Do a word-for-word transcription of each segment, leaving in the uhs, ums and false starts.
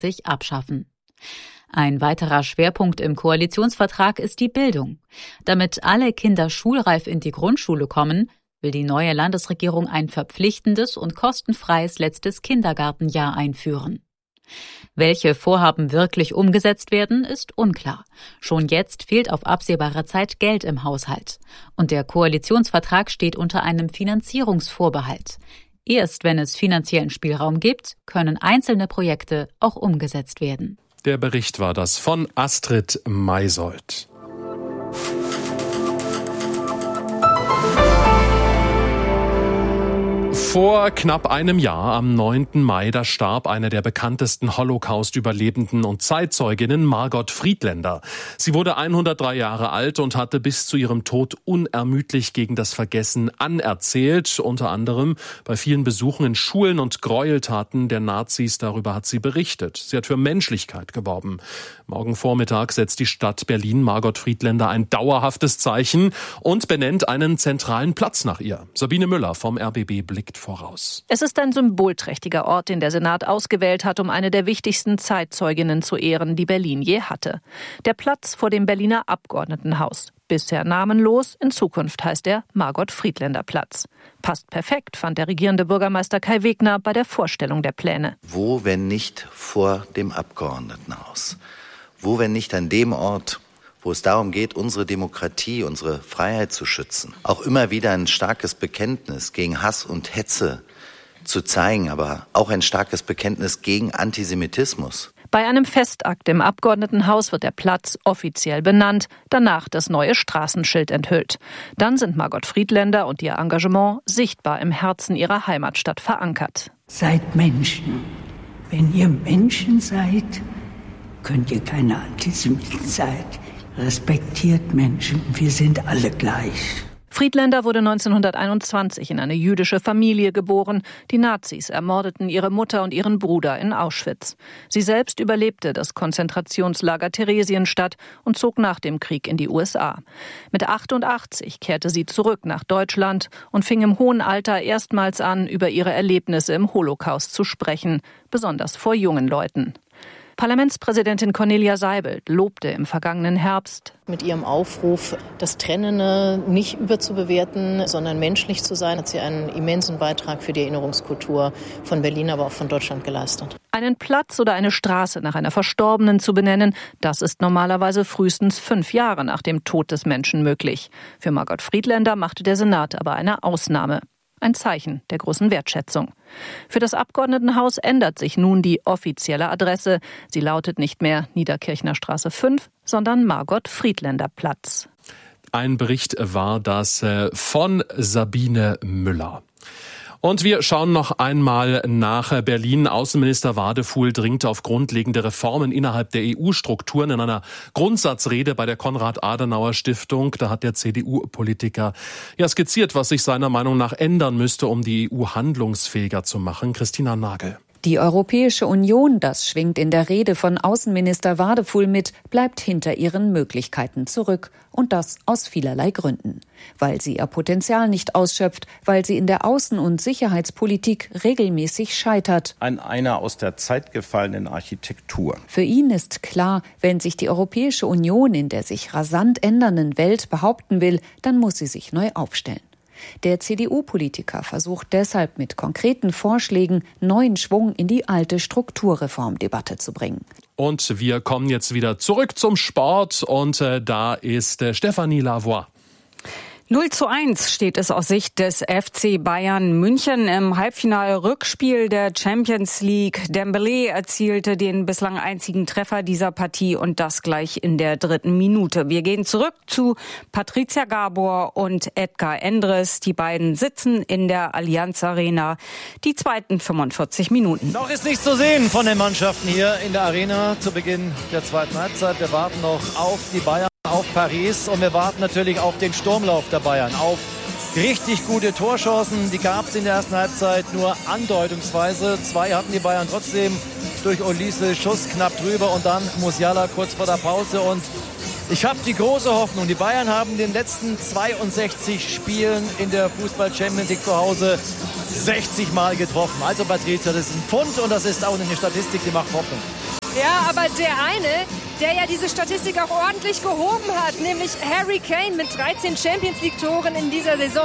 abschaffen. Ein weiterer Schwerpunkt im Koalitionsvertrag ist die Bildung. Damit alle Kinder schulreif in die Grundschule kommen, will die neue Landesregierung ein verpflichtendes und kostenfreies letztes Kindergartenjahr einführen. Welche Vorhaben wirklich umgesetzt werden, ist unklar. Schon jetzt fehlt auf absehbare Zeit Geld im Haushalt. Und der Koalitionsvertrag steht unter einem Finanzierungsvorbehalt. Erst wenn es finanziellen Spielraum gibt, können einzelne Projekte auch umgesetzt werden. Der Bericht war das von Astrid Maisold. Vor knapp einem Jahr, am neunten Mai, da starb eine der bekanntesten Holocaust-Überlebenden und Zeitzeuginnen, Margot Friedländer. Sie wurde hundertdrei Jahre alt und hatte bis zu ihrem Tod unermüdlich gegen das Vergessen anerzählt. Unter anderem bei vielen Besuchen in Schulen und Gräueltaten der Nazis. Darüber hat sie berichtet. Sie hat für Menschlichkeit geworben. Morgen Vormittag setzt die Stadt Berlin Margot Friedländer ein dauerhaftes Zeichen und benennt einen zentralen Platz nach ihr. Sabine Müller vom R B B blickt voraus. Es ist ein symbolträchtiger Ort, den der Senat ausgewählt hat, um eine der wichtigsten Zeitzeuginnen zu ehren, die Berlin je hatte. Der Platz vor dem Berliner Abgeordnetenhaus. Bisher namenlos, in Zukunft heißt er Margot-Friedländer-Platz. Passt perfekt, fand der regierende Bürgermeister Kai Wegner bei der Vorstellung der Pläne. Wo, wenn nicht vor dem Abgeordnetenhaus? Wo, wenn nicht an dem Ort, wo es darum geht, unsere Demokratie, unsere Freiheit zu schützen. Auch immer wieder ein starkes Bekenntnis gegen Hass und Hetze zu zeigen, aber auch ein starkes Bekenntnis gegen Antisemitismus. Bei einem Festakt im Abgeordnetenhaus wird der Platz offiziell benannt, danach das neue Straßenschild enthüllt. Dann sind Margot Friedländer und ihr Engagement sichtbar im Herzen ihrer Heimatstadt verankert. Seid Menschen. Wenn ihr Menschen seid, könnt ihr keine Antisemiten sein. Respektiert Menschen, wir sind alle gleich. Friedländer wurde neunzehnhunderteinundzwanzig in eine jüdische Familie geboren. Die Nazis ermordeten ihre Mutter und ihren Bruder in Auschwitz. Sie selbst überlebte das Konzentrationslager Theresienstadt und zog nach dem Krieg in die U S A. Mit achtundachtzig kehrte sie zurück nach Deutschland und fing im hohen Alter erstmals an, über ihre Erlebnisse im Holocaust zu sprechen, besonders vor jungen Leuten. Parlamentspräsidentin Cornelia Seibelt lobte im vergangenen Herbst. Mit ihrem Aufruf, das Trennende nicht überzubewerten, sondern menschlich zu sein, hat sie einen immensen Beitrag für die Erinnerungskultur von Berlin, aber auch von Deutschland geleistet. Einen Platz oder eine Straße nach einer Verstorbenen zu benennen, das ist normalerweise frühestens fünf Jahre nach dem Tod des Menschen möglich. Für Margot Friedländer machte der Senat aber eine Ausnahme. Ein Zeichen der großen Wertschätzung. Für das Abgeordnetenhaus ändert sich nun die offizielle Adresse. Sie lautet nicht mehr Niederkirchner Straße fünf, sondern Margot-Friedländer-Platz. Ein Bericht war das von Sabine Müller. Und wir schauen noch einmal nach Berlin. Außenminister Wadefuhl dringt auf grundlegende Reformen innerhalb der E U-Strukturen in einer Grundsatzrede bei der Konrad-Adenauer-Stiftung. Da hat der C D U-Politiker ja skizziert, was sich seiner Meinung nach ändern müsste, um die E U handlungsfähiger zu machen. Christina Nagel. Die Europäische Union, das schwingt in der Rede von Außenminister Wadefuhl mit, bleibt hinter ihren Möglichkeiten zurück. Und das aus vielerlei Gründen. Weil sie ihr Potenzial nicht ausschöpft, weil sie in der Außen- und Sicherheitspolitik regelmäßig scheitert. An einer aus der Zeit gefallenen Architektur. Für ihn ist klar, wenn sich die Europäische Union in der sich rasant ändernden Welt behaupten will, dann muss sie sich neu aufstellen. Der C D U-Politiker versucht deshalb mit konkreten Vorschlägen neuen Schwung in die alte Strukturreformdebatte zu bringen. Und wir kommen jetzt wieder zurück zum Sport und äh, da ist äh, Stéphanie Lavoie. null zu eins steht es aus Sicht des F C Bayern München im Halbfinal-Rückspiel der Champions League. Dembélé erzielte den bislang einzigen Treffer dieser Partie und das gleich in der dritten Minute. Wir gehen zurück zu Patricia Gabor und Edgar Endres. Die beiden sitzen in der Allianz Arena. Die zweiten fünfundvierzig Minuten. Noch ist nichts zu sehen von den Mannschaften hier in der Arena zu Beginn der zweiten Halbzeit. Wir warten noch auf die Bayern, auf Paris und wir warten natürlich auf den Sturmlauf der Bayern, auf richtig gute Torchancen. Die gab es in der ersten Halbzeit nur andeutungsweise. Zwei hatten die Bayern trotzdem durch Olise, Schuss knapp drüber und dann Musiala kurz vor der Pause. Und ich habe die große Hoffnung, die Bayern haben in den letzten zweiundsechzig Spielen in der Fußball-Champions League zu Hause sechzig Mal getroffen. Also Patricia, das ist ein Pfund und das ist auch eine Statistik, die macht Hoffnung. Ja, aber der eine, der ja diese Statistik auch ordentlich gehoben hat, nämlich Harry Kane mit dreizehn Champions-League-Toren in dieser Saison,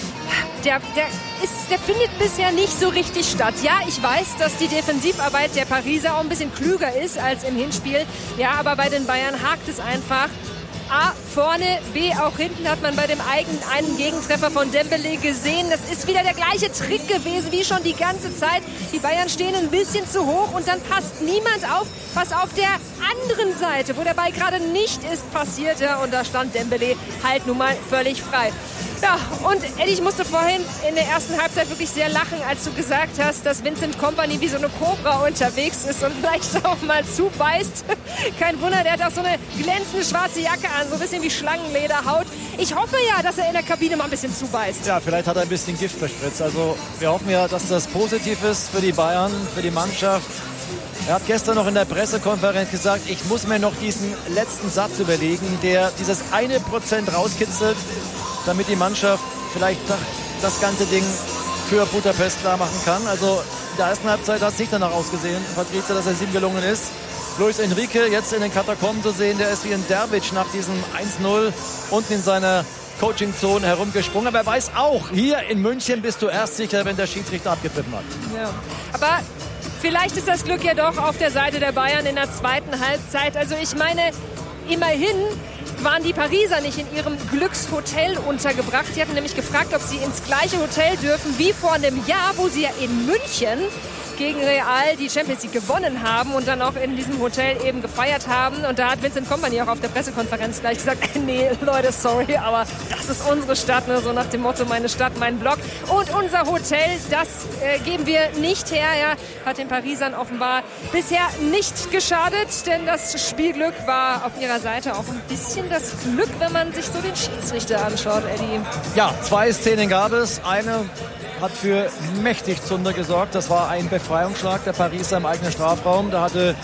der, der, ist, der findet bisher nicht so richtig statt. Ja, ich weiß, dass die Defensivarbeit der Pariser auch ein bisschen klüger ist als im Hinspiel. Ja, aber bei den Bayern hakt es einfach. A, vorne, B, auch hinten hat man bei dem eigenen einen Gegentreffer von Dembélé gesehen. Das ist wieder der gleiche Trick gewesen wie schon die ganze Zeit. Die Bayern stehen ein bisschen zu hoch und dann passt niemand auf, was auf der anderen Seite, wo der Ball gerade nicht ist, passierte. Und da stand Dembélé halt nun mal völlig frei. Ja, und Eddie, ich musste vorhin in der ersten Halbzeit wirklich sehr lachen, als du gesagt hast, dass Vincent Kompany wie so eine Kobra unterwegs ist und vielleicht auch mal zubeißt. Kein Wunder, der hat auch so eine glänzende schwarze Jacke an, so ein bisschen wie Schlangenlederhaut. Ich hoffe ja, dass er in der Kabine mal ein bisschen zubeißt. Ja, vielleicht hat er ein bisschen Gift verspritzt. Also wir hoffen ja, dass das positiv ist für die Bayern, für die Mannschaft. Er hat gestern noch in der Pressekonferenz gesagt, ich muss mir noch diesen letzten Satz überlegen, der dieses eine Prozent rauskitzelt, damit die Mannschaft vielleicht das ganze Ding für Budapest klar machen kann. Also in der ersten Halbzeit hat es nicht danach ausgesehen, Patrizia, dass er sieben gelungen ist. Luis Enrique jetzt in den Katakomben zu sehen, der ist wie ein Dervic nach diesem eins null unten in seiner Coaching-Zone herumgesprungen. Aber er weiß auch, hier in München bist du erst sicher, wenn der Schiedsrichter abgepfiffen hat. Ja. Aber vielleicht ist das Glück ja doch auf der Seite der Bayern in der zweiten Halbzeit. Also ich meine, immerhin waren die Pariser nicht in ihrem Glückshotel untergebracht. Die hatten nämlich gefragt, ob sie ins gleiche Hotel dürfen wie vor einem Jahr, wo sie ja in München gegen Real die Champions League gewonnen haben und dann auch in diesem Hotel eben gefeiert haben. Und da hat Vincent Kompany auch auf der Pressekonferenz gleich gesagt, nee, Leute, sorry, aber das ist unsere Stadt, ne? So nach dem Motto, meine Stadt, mein Block. Und unser Hotel, das äh, geben wir nicht her. Ja, hat den Parisern offenbar bisher nicht geschadet, denn das Spielglück war auf ihrer Seite auch ein bisschen das Glück, wenn man sich so den Schiedsrichter anschaut, Eddie. Ja, zwei Szenen gab es. Eine hat für mächtig Zunder gesorgt. Das war ein Befreiungsschlag der Pariser im eigenen Strafraum. Da hatte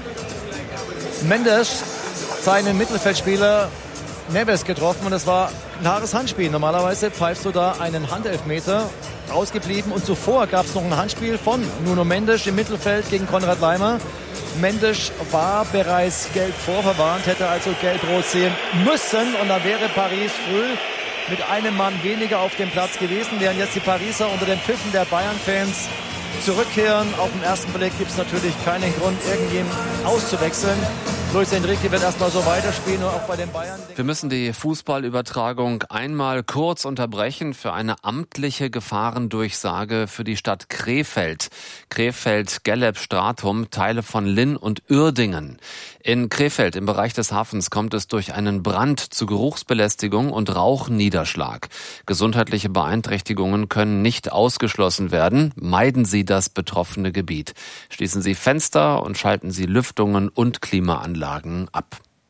Mendes seinen Mittelfeldspieler Neves getroffen und das war ein klares Handspiel. Normalerweise pfeifst du da einen Handelfmeter, ausgeblieben. Und zuvor gab es noch ein Handspiel von Nuno Mendes im Mittelfeld gegen Konrad Laimer. Mendes war bereits gelb vorverwarnt, hätte also gelb-rot sehen müssen und da wäre Paris früh mit einem Mann weniger auf dem Platz gewesen, während jetzt die Pariser unter den Pfiffen der Bayern-Fans zurückkehren. Auf den ersten Blick gibt es natürlich keinen Grund, irgendjemanden auszuwechseln. Luis Enrique wird erstmal so weiterspielen, nur auch bei den Bayern. Wir müssen die Fußballübertragung einmal kurz unterbrechen für eine amtliche Gefahrendurchsage für die Stadt Krefeld. Krefeld-Gelleb-Stratum, Teile von Linn und Uerdingen. In Krefeld im Bereich des Hafens kommt es durch einen Brand zu Geruchsbelästigung und Rauchniederschlag. Gesundheitliche Beeinträchtigungen können nicht ausgeschlossen werden. Meiden Sie das betroffene Gebiet. Schließen Sie Fenster und schalten Sie Lüftungen und Klimaanlagen ab.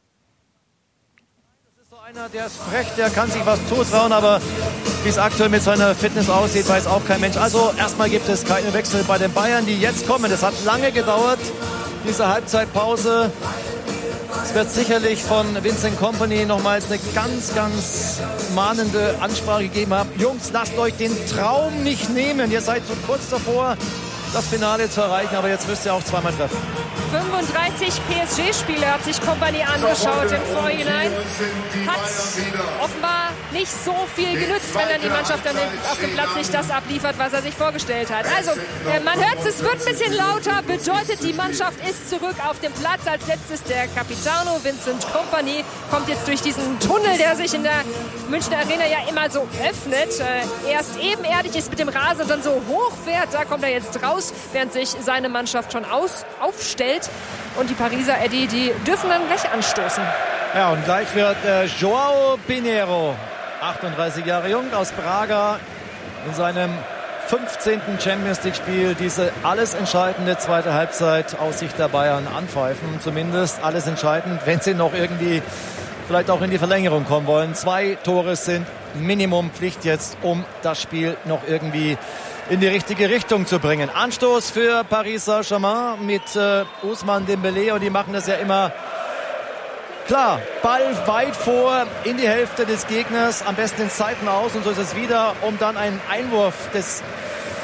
Das ist so einer, der ist frech, der kann sich was zutrauen, aber wie es aktuell mit seiner Fitness aussieht, weiß auch kein Mensch. Also erstmal gibt es keine Wechsel bei den Bayern, die jetzt kommen. Das hat lange gedauert, diese Halbzeitpause. Es wird sicherlich von Vincent Kompany nochmals eine ganz, ganz mahnende Ansprache gegeben haben. Jungs, lasst euch den Traum nicht nehmen. Ihr seid so kurz davor, das Finale zu erreichen, aber jetzt müsst ihr auch zweimal treffen. fünfunddreißig P S G-Spiele hat sich Kompany angeschaut im Vorhinein. Hat offenbar nicht so viel genützt, wenn dann die Mannschaft dann auf dem Platz nicht das abliefert, was er sich vorgestellt hat. Also, man hört es, es wird ein bisschen lauter, bedeutet, die Mannschaft ist zurück auf dem Platz. Als letztes der Capitano, Vincent Kompany, kommt jetzt durch diesen Tunnel, der sich in der Münchner Arena ja immer so öffnet. Erst ebenerdig ist mit dem Rasen und dann so hochfährt, da kommt er jetzt raus, während sich seine Mannschaft schon aus, aufstellt. Und die Pariser, Eddie, die dürfen dann gleich anstoßen. Ja, und gleich wird äh, Joao Pinheiro, achtunddreißig Jahre jung, aus Braga, in seinem fünfzehnten Champions League-Spiel diese alles entscheidende zweite Halbzeit aus Sicht der Bayern anpfeifen. Zumindest alles entscheidend, wenn sie noch irgendwie vielleicht auch in die Verlängerung kommen wollen. Zwei Tore sind Minimum Pflicht jetzt, um das Spiel noch irgendwie in die richtige Richtung zu bringen. Anstoß für Paris Saint-Germain mit äh, Ousmane Dembélé und die machen das ja immer klar. Ball weit vor in die Hälfte des Gegners, am besten ins Seitenaus und so ist es wieder, um dann einen Einwurf des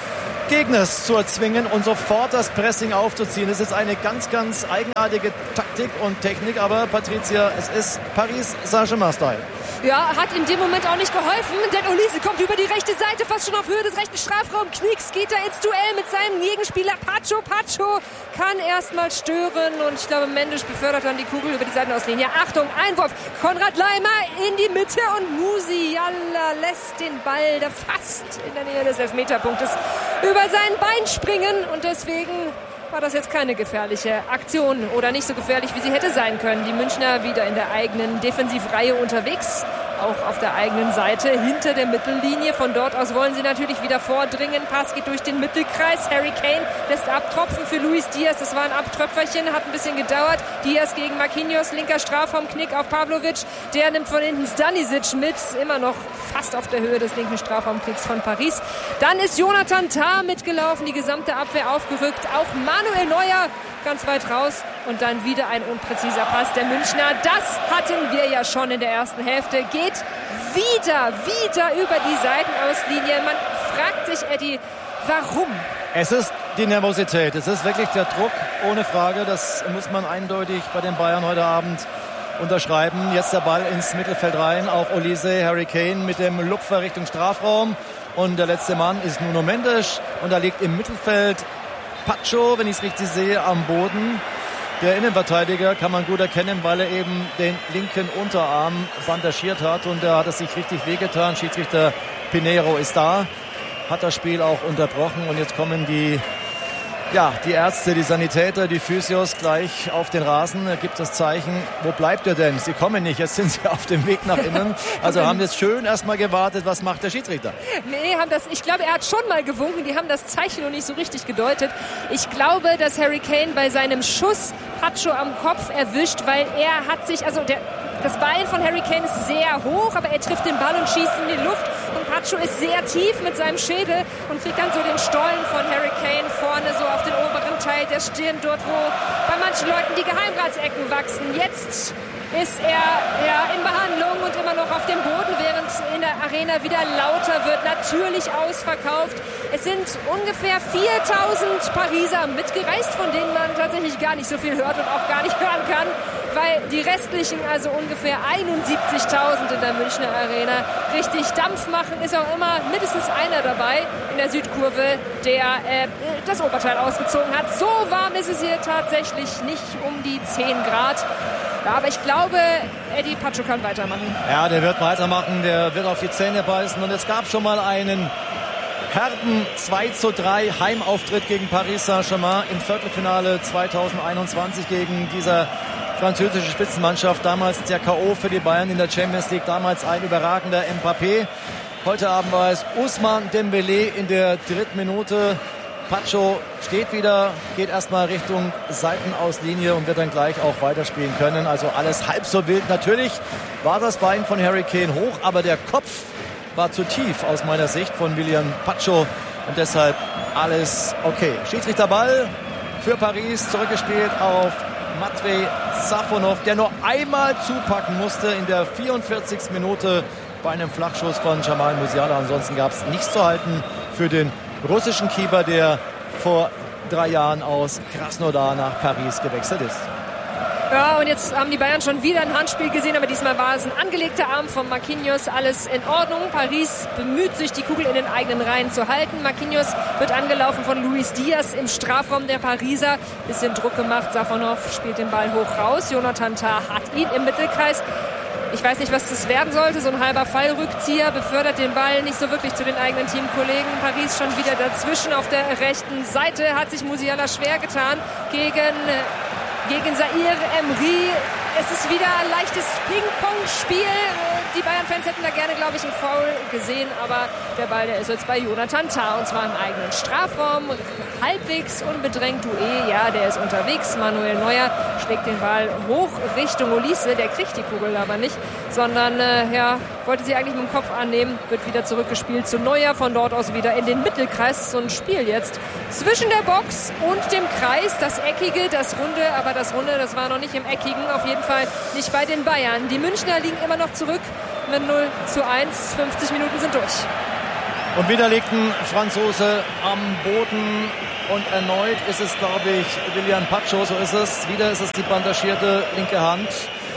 Gegners zu erzwingen und sofort das Pressing aufzuziehen. Das ist eine ganz, ganz eigenartige Taktik und Technik, aber Patricia, es ist Paris Saint-Germain-Style. Ja, hat in dem Moment auch nicht geholfen, denn Olise kommt über die rechte Seite, fast schon auf Höhe des rechten Strafraums. Knicks geht da ins Duell mit seinem Gegenspieler Pacho. Pacho kann erstmal stören und ich glaube, Mendes befördert dann die Kugel über die Seitenauslinie. Achtung, Einwurf, Konrad Laimer in die Mitte und Musiala lässt den Ball da fast in der Nähe des Elfmeterpunktes über sein Bein springen und deswegen war das jetzt keine gefährliche Aktion oder nicht so gefährlich, wie sie hätte sein können. Die Münchner wieder in der eigenen Defensivreihe unterwegs, auch auf der eigenen Seite hinter der Mittellinie. Von dort aus wollen sie natürlich wieder vordringen. Pass geht durch den Mittelkreis. Harry Kane lässt abtropfen für Luis Diaz. Das war ein Abtröpferchen, hat ein bisschen gedauert. Diaz gegen Marquinhos, linker Strafraumknick auf Pavlovic. Der nimmt von hinten Stanisic mit, immer noch fast auf der Höhe des linken Strafraumknicks von Paris. Dann ist Jonathan Tah mitgelaufen, die gesamte Abwehr aufgerückt. Auch Manuel Neuer ganz weit raus und dann wieder ein unpräziser Pass der Münchner. Das hatten wir ja schon in der ersten Hälfte. Geht wieder, wieder über die Seitenauslinie. Man fragt sich, Eddie, warum? Es ist die Nervosität. Es ist wirklich der Druck, ohne Frage. Das muss man eindeutig bei den Bayern heute Abend unterschreiben. Jetzt der Ball ins Mittelfeld rein auf Olise, Harry Kane mit dem Lupfer Richtung Strafraum. Und der letzte Mann ist Nuno Mendes. Und da liegt im Mittelfeld Pacho, wenn ich es richtig sehe, am Boden. Der Innenverteidiger kann man gut erkennen, weil er eben den linken Unterarm bandagiert hat. Und da hat es sich richtig wehgetan. Schiedsrichter Pinheiro ist da, hat das Spiel auch unterbrochen. Und jetzt kommen die, ja, die Ärzte, die Sanitäter, die Physios gleich auf den Rasen. Er gibt das Zeichen, wo bleibt er denn? Sie kommen nicht, jetzt sind sie auf dem Weg nach innen. Also haben jetzt schön erstmal gewartet, was macht der Schiedsrichter? Nee, haben das, ich glaube, er hat schon mal gewunken. Die haben das Zeichen noch nicht so richtig gedeutet. Ich glaube, dass Harry Kane bei seinem Schuss Pacho am Kopf erwischt, weil er hat sich, also der, das Bein von Harry Kane ist sehr hoch, aber er trifft den Ball und schießt in die Luft. Und Pacho ist sehr tief mit seinem Schädel und kriegt dann so den Stollen von Harry Kane vorne so auf den oberen Teil der Stirn, dort wo bei manchen Leuten die Geheimratsecken wachsen. Jetzt ist er ja in Behandlung und immer noch auf dem Boden, während in der Arena wieder lauter wird. Natürlich ausverkauft. Es sind ungefähr viertausend Pariser mitgereist, von denen man tatsächlich gar nicht so viel hört und auch gar nicht hören kann, weil die restlichen, also ungefähr einundsiebzigtausend in der Münchner Arena, richtig Dampf machen. Ist auch immer mindestens einer dabei in der Südkurve, der äh, das Oberteil ausgezogen hat. So warm ist es hier tatsächlich nicht, um die zehn Grad. Ja, aber ich glaube, Eddie Pacho kann weitermachen. Ja, der wird weitermachen, der wird auf die Zähne beißen. Und es gab schon mal einen herben zwei zu drei Heimauftritt gegen Paris Saint-Germain im Viertelfinale zweitausendeinundzwanzig gegen dieser französische Spitzenmannschaft. Damals der K O für die Bayern in der Champions League. Damals ein überragender Mbappé. Heute Abend war es Ousmane Dembélé in der dritten Minute. Pacho steht wieder, geht erstmal Richtung Seitenauslinie und wird dann gleich auch weiterspielen können. Also alles halb so wild. Natürlich war das Bein von Harry Kane hoch, aber der Kopf war zu tief aus meiner Sicht von William Pacho. Und deshalb alles okay. Schiedsrichterball für Paris, zurückgespielt auf Matvej Safonov, der nur einmal zupacken musste in der vierundvierzigsten Minute bei einem Flachschuss von Jamal Musiala. Ansonsten gab es nichts zu halten für den russischen Keeper, der vor drei Jahren aus Krasnodar nach Paris gewechselt ist. Ja, und jetzt haben die Bayern schon wieder ein Handspiel gesehen, aber diesmal war es ein angelegter Arm von Marquinhos. Alles in Ordnung. Paris bemüht sich, die Kugel in den eigenen Reihen zu halten. Marquinhos wird angelaufen von Luis Diaz im Strafraum der Pariser. Bisschen Druck gemacht. Safonov spielt den Ball hoch raus. Jonathan Tah hat ihn im Mittelkreis. Ich weiß nicht, was das werden sollte. So ein halber Fallrückzieher befördert den Ball nicht so wirklich zu den eigenen Teamkollegen. Paris schon wieder dazwischen auf der rechten Seite. Hat sich Musiala schwer getan gegen, gegen Zaire Emery. Es ist wieder ein leichtes Ping-Pong-Spiel. Die Bayern-Fans hätten da gerne, glaube ich, einen Foul gesehen. Aber der Ball, der ist jetzt bei Jonathan Tah. Und zwar im eigenen Strafraum. Halbwegs unbedrängt. Doué, ja, der ist unterwegs. Manuel Neuer schlägt den Ball hoch Richtung Olise. Der kriegt die Kugel aber nicht. Sondern, äh, ja, wollte sie eigentlich mit dem Kopf annehmen. Wird wieder zurückgespielt zu Neuer. Von dort aus wieder in den Mittelkreis. So ein Spiel jetzt zwischen der Box und dem Kreis. Das Eckige, das Runde. Aber das Runde, das war noch nicht im Eckigen. Auf jeden Fall nicht bei den Bayern. Die Münchner liegen immer noch zurück mit null zu eins. fünfzig Minuten sind durch. Und wieder liegt ein Franzose am Boden. Und erneut ist es, glaube ich, William Pacho, so ist es. Wieder ist es die bandagierte linke Hand.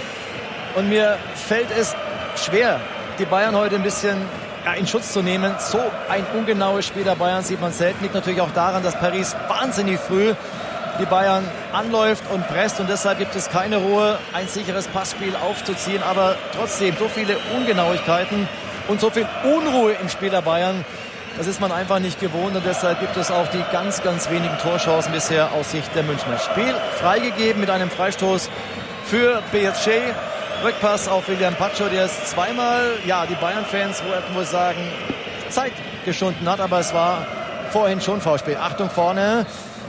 Und mir fällt es schwer, die Bayern heute ein bisschen ja, in Schutz zu nehmen. So ein ungenaues Spiel der Bayern sieht man selten. Liegt natürlich auch daran, dass Paris wahnsinnig früh die Bayern anläuft und presst. Und deshalb gibt es keine Ruhe, ein sicheres Passspiel aufzuziehen. Aber trotzdem so viele Ungenauigkeiten und so viel Unruhe im Spiel der Bayern. Das ist man einfach nicht gewohnt und deshalb gibt es auch die ganz, ganz wenigen Torchancen bisher aus Sicht der Münchner. Spiel freigegeben mit einem Freistoß für P S G. Rückpass auf William Pacho, der es zweimal, ja, die Bayern-Fans wollten wohl sagen, Zeit geschunden hat, aber es war vorhin schon Foulspiel. Achtung vorne,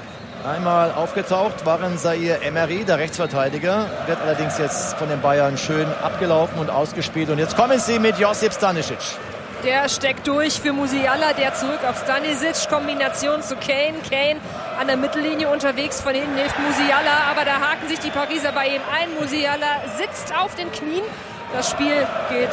einmal aufgetaucht waren Zaire Emery, der Rechtsverteidiger, wird allerdings jetzt von den Bayern schön abgelaufen und ausgespielt und jetzt kommen sie mit Josip Stanisic. Der steckt durch für Musiala, der zurück auf Stanisic. Kombination zu Kane. Kane an der Mittellinie unterwegs. Von hinten hilft Musiala, aber da haken sich die Pariser bei ihm ein. Musiala sitzt auf den Knien. Das Spiel geht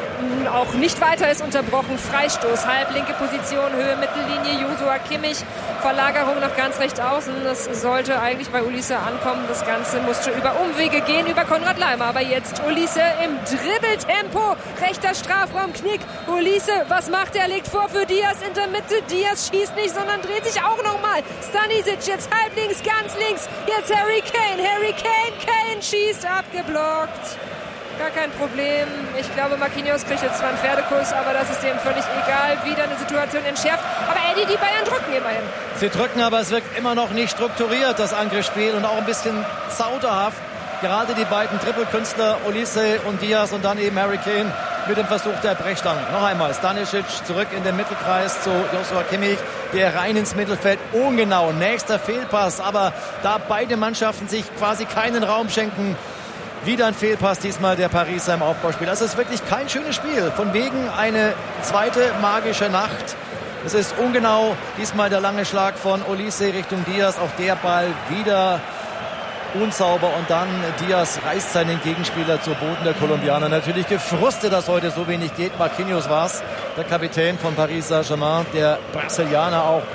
auch nicht weiter, ist unterbrochen. Freistoß, halblinke Position, Höhe Mittellinie, Joshua Kimmich. Verlagerung nach ganz rechts außen. Das sollte eigentlich bei Olise ankommen. Das Ganze musste über Umwege gehen, über Konrad Laimer. Aber jetzt Olise im Dribbeltempo. Rechter Strafraum, Knick. Olise, was macht er? Legt vor für Diaz in der Mitte. Diaz schießt nicht, sondern dreht sich auch nochmal. Stanisic jetzt halb links, ganz links. Jetzt Harry Kane. Harry Kane. Kane schießt, abgeblockt. Gar kein Problem. Ich glaube, Marquinhos kriegt jetzt zwar einen Pferdekuss, aber das ist dem völlig egal. Wieder eine Situation entschärft. Aber Eddie, die Bayern drücken immerhin. Sie drücken, aber es wirkt immer noch nicht strukturiert, das Angriffsspiel. Und auch ein bisschen zauderhaft. Gerade die beiden Trippelkünstler, Olise und Diaz und dann eben Harry Kane mit dem Versuch der Brechstange. Noch einmal Stanisic zurück in den Mittelkreis zu Joshua Kimmich, der rein ins Mittelfeld. Ungenau, nächster Fehlpass. Aber da beide Mannschaften sich quasi keinen Raum schenken, wieder ein Fehlpass, diesmal der Pariser im Aufbauspiel. Das ist wirklich kein schönes Spiel. Von wegen eine zweite magische Nacht. Es ist ungenau. Diesmal der lange Schlag von Olise Richtung Diaz. Auch der Ball wieder unsauber. Und dann Diaz reißt seinen Gegenspieler zu Boden, der Kolumbianer. Natürlich gefrustet, dass heute so wenig geht. Marquinhos war es, der Kapitän von Paris Saint-Germain. Der Brasilianer auch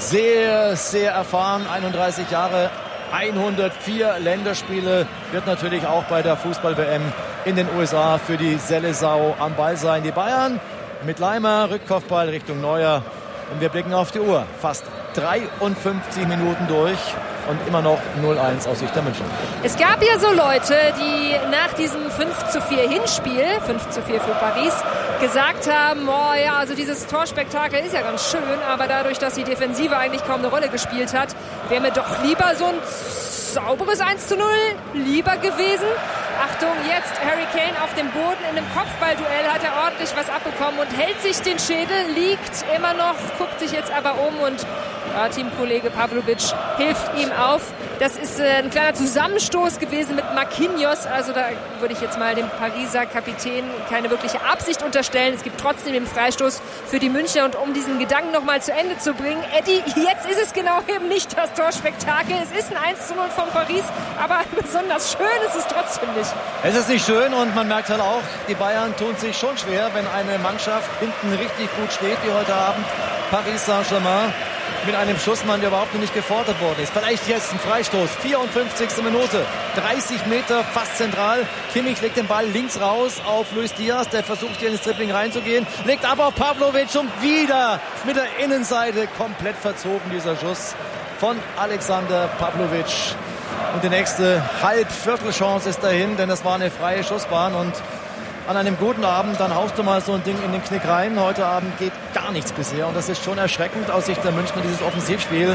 sehr, sehr erfahren. einunddreißig Jahre. hundertvier Länderspiele, wird natürlich auch bei der Fußball-W M in den U S A für die Seleção am Ball sein. Die Bayern mit Laimer, Rückkopfball Richtung Neuer und wir blicken auf die Uhr. Fast dreiundfünfzig Minuten durch und immer noch null eins aus Sicht der München. Es gab ja so Leute, die nach diesem fünf zu vier Hinspiel, fünf zu vier für Paris, gesagt haben, oh ja, also dieses Torspektakel ist ja ganz schön, aber dadurch, dass die Defensive eigentlich kaum eine Rolle gespielt hat, wäre mir doch lieber so ein sauberes eins zu null lieber gewesen. Achtung, jetzt Harry Kane auf dem Boden. In einem Kopfballduell hat er ordentlich was abbekommen und hält sich den Schädel, liegt immer noch, guckt sich jetzt aber um und ja, Teamkollege Pavlovic hilft ihm auf. Das ist äh, ein kleiner Zusammenstoß gewesen mit Marquinhos. Also da würde ich jetzt mal dem Pariser Kapitän keine wirkliche Absicht unterstellen. Es gibt trotzdem den Freistoß für die Münchner. Und um diesen Gedanken noch mal zu Ende zu bringen, Eddie, jetzt ist es genau eben nicht das Torspektakel. Es ist ein eins zu null von Paris, aber besonders schön ist es trotzdem nicht. Es ist nicht schön und man merkt halt auch, die Bayern tun sich schon schwer, wenn eine Mannschaft hinten richtig gut steht, wie heute Abend Paris Saint-Germain, mit einem Schussmann, der überhaupt noch nicht gefordert worden ist. Vielleicht jetzt ein Freistoß, vierundfünfzigste Minute, dreißig Meter, fast zentral. Kimmich legt den Ball links raus auf Luis Diaz, der versucht hier ins Dribbling reinzugehen, legt ab auf Pavlovic und wieder mit der Innenseite komplett verzogen dieser Schuss von Alexander Pavlovic. Und die nächste Halbviertelchance ist dahin, denn es war eine freie Schussbahn und an einem guten Abend, dann haust du mal so ein Ding in den Knick rein. Heute Abend geht gar nichts bisher und das ist schon erschreckend aus Sicht der Münchner, dieses Offensivspiel.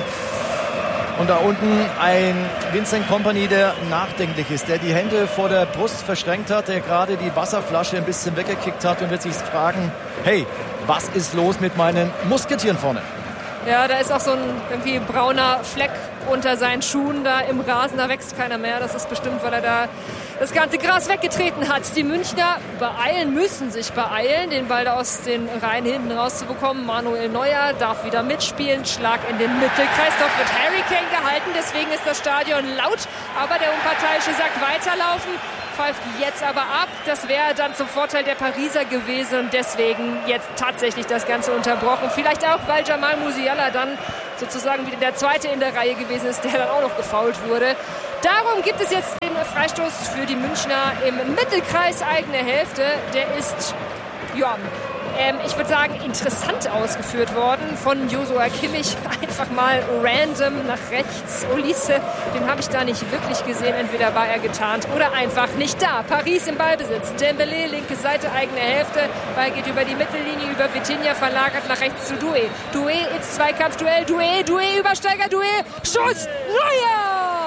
Und da unten ein Vincent Kompany, der nachdenklich ist, der die Hände vor der Brust verschränkt hat, der gerade die Wasserflasche ein bisschen weggekickt hat und wird sich fragen, hey, was ist los mit meinen Musketieren vorne? Ja, da ist auch so ein irgendwie brauner Fleck unter seinen Schuhen da im Rasen, da wächst keiner mehr. Das ist bestimmt, weil er da das ganze Gras weggetreten hat. Die Münchner beeilen, müssen sich beeilen, den Ball da aus den Reihen hinten rauszubekommen. Manuel Neuer darf wieder mitspielen, Schlag in den Mittelkreis. Dort wird Harry Kane gehalten, deswegen ist das Stadion laut. Aber der Unparteiische sagt weiterlaufen. pfeift jetzt aber ab. Das wäre dann zum Vorteil der Pariser gewesen und deswegen jetzt tatsächlich das Ganze unterbrochen. Vielleicht auch, weil Jamal Musiala dann sozusagen wieder der Zweite in der Reihe gewesen ist, der dann auch noch gefoult wurde. Darum gibt es jetzt den Freistoß für die Münchner im Mittelkreis, eigene Hälfte. Der ist, ja, ähm, ich würde sagen, interessant ausgeführt worden von Joshua Kimmich. Einfach mal random nach rechts. Olise, den habe ich da nicht wirklich gesehen. Entweder war er getarnt oder einfach nicht da. Paris im Ballbesitz. Dembélé, linke Seite, eigene Hälfte. Ball geht über die Mittellinie, über Vitinha, verlagert nach rechts zu Doué. Doué ins Zweikampfduell. Doué, Doué, Übersteiger, Doué. Schuss! Neuer!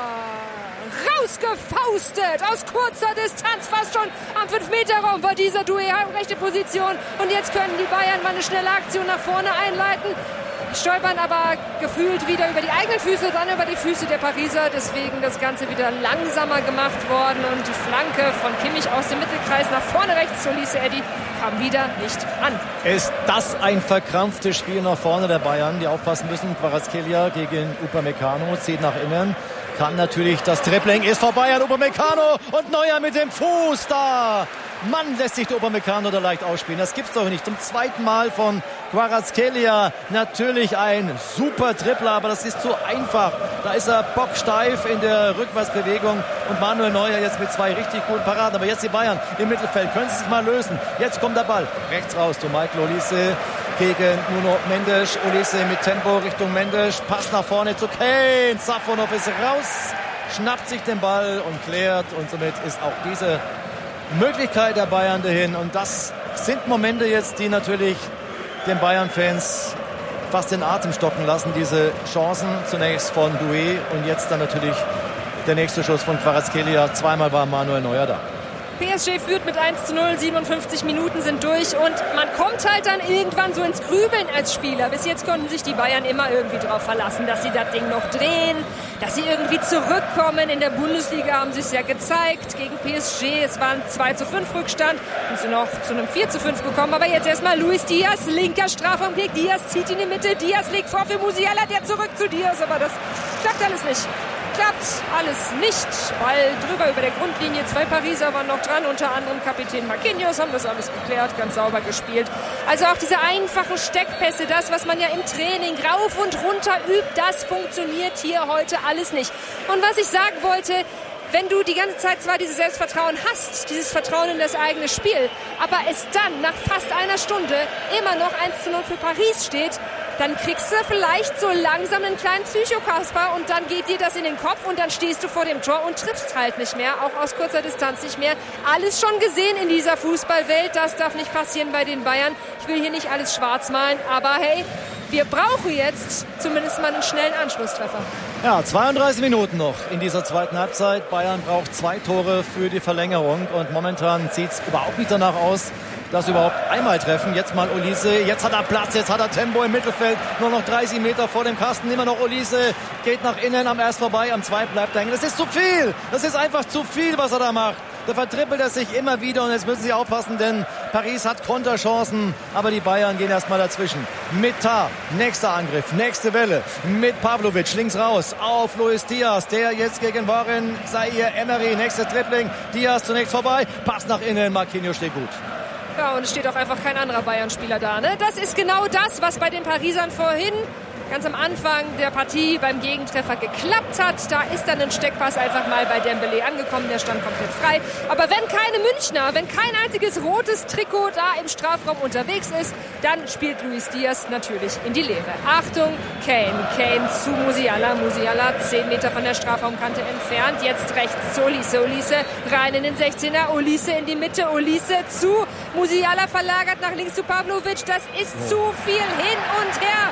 Rausgefaustet aus kurzer Distanz, fast schon am fünf Meter Raum war dieser Doué, rechte Position. Und jetzt können die Bayern mal eine schnelle Aktion nach vorne einleiten. Stolpern aber gefühlt wieder über die eigenen Füße, dann über die Füße der Pariser. Deswegen das Ganze wieder langsamer gemacht worden. Und die Flanke von Kimmich aus dem Mittelkreis nach vorne rechts zu Olise Eddy kam wieder nicht an. Ist das ein verkrampftes Spiel nach vorne der Bayern, die aufpassen müssen? Kvaratskhelia gegen Upamecano zieht nach innen. Kann natürlich das Dribbling, ist vorbei an Upamecano und Neuer mit dem Fuß da. Mann, lässt sich der Upamecano da leicht ausspielen. Das gibt's doch nicht. Zum zweiten Mal von Kvaratskhelia. Natürlich ein super Dribbler, aber das ist zu einfach. Da ist er bocksteif in der Rückwärtsbewegung und Manuel Neuer jetzt mit zwei richtig guten Paraden. Aber jetzt die Bayern im Mittelfeld. Können sie sich mal lösen. Jetzt kommt der Ball. Rechts raus zu Michael Olise gegen Nuno Mendes. Olise mit Tempo Richtung Mendes. Pass nach vorne zu Kane. Safonov ist raus, schnappt sich den Ball und klärt. Und somit ist auch diese Möglichkeit der Bayern dahin. Und das sind Momente jetzt, die natürlich den Bayern-Fans fast den Atem stocken lassen. Diese Chancen zunächst von Doué und jetzt dann natürlich der nächste Schuss von Kvaratskhelia. Zweimal war Manuel Neuer da. P S G führt mit eins zu null, siebenundfünfzig Minuten sind durch und man kommt halt dann irgendwann so ins Grübeln als Spieler. Bis jetzt konnten sich die Bayern immer irgendwie darauf verlassen, dass sie das Ding noch drehen, dass sie irgendwie zurückkommen. In der Bundesliga haben sie es ja gezeigt gegen P S G. Es war ein zwei zu fünf Rückstand, sind sie noch zu einem vier zu fünf gekommen. Aber jetzt erstmal Luis Diaz, linker Strafraumkick. Diaz zieht in die Mitte, Diaz legt vor für Musiala, der zurück zu Diaz. Aber das klappt alles nicht. Klappt alles nicht. Ball drüber über der Grundlinie. Zwei Pariser waren noch dran, unter anderem Kapitän Marquinhos, haben das alles geklärt, ganz sauber gespielt. Also auch diese einfachen Steckpässe, das, was man ja im Training rauf und runter übt, das funktioniert hier heute alles nicht. Und was ich sagen wollte, wenn du die ganze Zeit zwar dieses Selbstvertrauen hast, dieses Vertrauen in das eigene Spiel, aber es dann nach fast einer Stunde immer noch eins zu null für Paris steht, dann kriegst du vielleicht so langsam einen kleinen Psychokasper und dann geht dir das in den Kopf und dann stehst du vor dem Tor und triffst halt nicht mehr, auch aus kurzer Distanz nicht mehr. Alles schon gesehen in dieser Fußballwelt, das darf nicht passieren bei den Bayern. Ich will hier nicht alles schwarz malen, aber hey, wir brauchen jetzt zumindest mal einen schnellen Anschlusstreffer. Ja, zweiunddreißig Minuten noch in dieser zweiten Halbzeit. Bayern braucht zwei Tore für die Verlängerung und momentan sieht es überhaupt nicht danach aus, dass sie überhaupt einmal treffen. Jetzt mal Olise, jetzt hat er Platz, jetzt hat er Tempo im Mittelfeld, nur noch dreißig Meter vor dem Kasten, immer noch Olise, geht nach innen, am erst vorbei, am zwei bleibt er hängen. Das ist zu viel, das ist einfach zu viel, was er da macht. Da vertrippelt er sich immer wieder und jetzt müssen sie aufpassen, denn Paris hat Konterchancen, aber die Bayern gehen erstmal dazwischen. Mit Tar, nächster Angriff, nächste Welle, mit Pavlovic links raus auf Luis Diaz, der jetzt gegen Warren Zaire Emery, nächstes Dribbling, Diaz zunächst vorbei, Pass nach innen, Marquinhos steht gut. Ja, und es steht auch einfach kein anderer Bayern-Spieler da. Ne? Das ist genau das, was bei den Parisern vorhin ganz am Anfang der Partie beim Gegentreffer geklappt hat. Da ist dann ein Steckpass einfach mal bei Dembélé angekommen. Der stand komplett frei. Aber wenn keine Münchner, wenn kein einziges rotes Trikot da im Strafraum unterwegs ist, dann spielt Luis Diaz natürlich in die Leere. Achtung, Kane. Kane zu Musiala. Musiala zehn Meter von der Strafraumkante entfernt. Jetzt rechts zu Olise. Olise rein in den sechzehner. Olise in die Mitte. Olise zu Musiala verlagert nach links zu Pavlovic. Das ist oh. zu viel hin und her.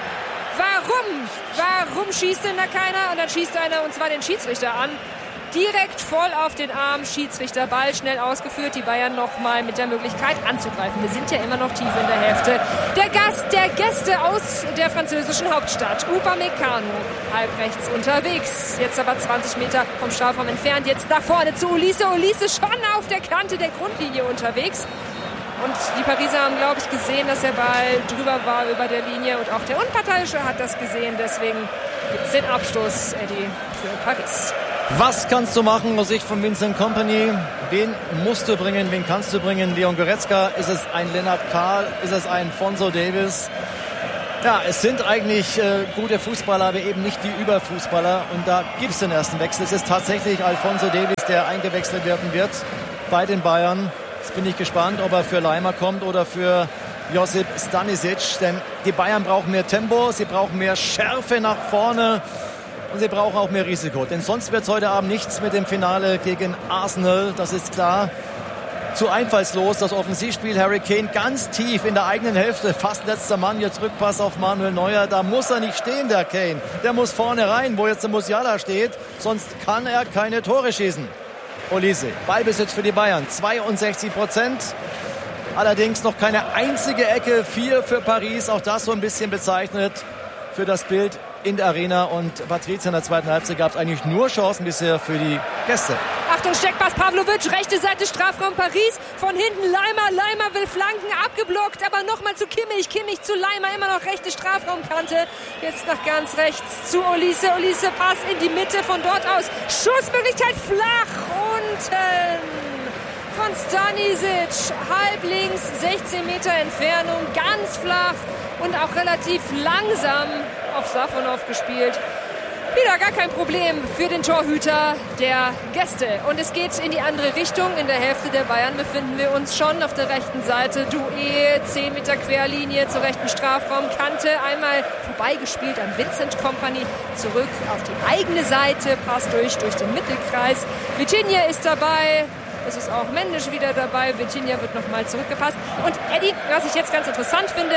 Warum? Warum schießt denn da keiner? Und dann schießt einer, und zwar den Schiedsrichter an. Direkt voll auf den Arm, Schiedsrichter, Ball schnell ausgeführt. Die Bayern nochmal mit der Möglichkeit anzugreifen. Wir sind ja immer noch tief in der Hälfte. Der Gast der Gäste aus der französischen Hauptstadt, Upamecano, halb rechts unterwegs. Jetzt aber zwanzig Meter vom Strafraum entfernt. Jetzt nach vorne zu Olise. Olise schon auf der Kante der Grundlinie unterwegs. Und die Pariser haben, glaube ich, gesehen, dass der Ball drüber war über der Linie. Und auch der Unparteiische hat das gesehen. Deswegen gibt es den Abstoß, Eddie, für Paris. Was kannst du machen aus Sicht von Vincent Kompany? Wen musst du bringen? Wen kannst du bringen? Leon Goretzka? Ist es ein Lennart Kahl? Ist es ein Fonso Davies? Ja, es sind eigentlich äh, gute Fußballer, aber eben nicht die Überfußballer. Und da gibt es den ersten Wechsel. Es ist tatsächlich Alphonso Davies, der eingewechselt werden wird bei den Bayern. Jetzt bin ich gespannt, ob er für Leimer kommt oder für Josip Stanisic. Denn die Bayern brauchen mehr Tempo, sie brauchen mehr Schärfe nach vorne. Und sie brauchen auch mehr Risiko. Denn sonst wird es heute Abend nichts mit dem Finale gegen Arsenal. Das ist klar. Zu einfallslos das Offensivspiel. Harry Kane ganz tief in der eigenen Hälfte. Fast letzter Mann. Jetzt Rückpass auf Manuel Neuer. Da muss er nicht stehen, der Kane. Der muss vorne rein, wo jetzt der Musiala steht. Sonst kann er keine Tore schießen. Olise. Ballbesitz für die Bayern. zweiundsechzig Prozent. Allerdings noch keine einzige Ecke. Vier für Paris. Auch das so ein bisschen bezeichnet für das Bild in der Arena. Und Patrizia in der zweiten Halbzeit gab es eigentlich nur Chancen bisher für die Gäste. Achtung, Steckpass, Pavlovic, rechte Seite, Strafraum Paris. Von hinten Leimer, Leimer will flanken, abgeblockt, aber nochmal zu Kimmich. Kimmich zu Leimer, immer noch rechte Strafraumkante. Jetzt nach ganz rechts zu Olise. Olise, Pass in die Mitte, von dort aus Schussmöglichkeit flach unten von Stanisic. Halb links, sechzehn Meter Entfernung, ganz flach und auch relativ langsam auf Safonov gespielt. Wieder gar kein Problem für den Torhüter der Gäste. Und es geht in die andere Richtung. In der Hälfte der Bayern befinden wir uns schon auf der rechten Seite. Doué, zehn Meter Querlinie zur rechten Strafraumkante. Einmal vorbeigespielt an Vincent Kompany. Zurück auf die eigene Seite. Pass durch, durch den Mittelkreis. Vitinha ist dabei. Es ist auch Mendes wieder dabei. Vitinha wird nochmal zurückgepasst. Und Eddie, was ich jetzt ganz interessant finde,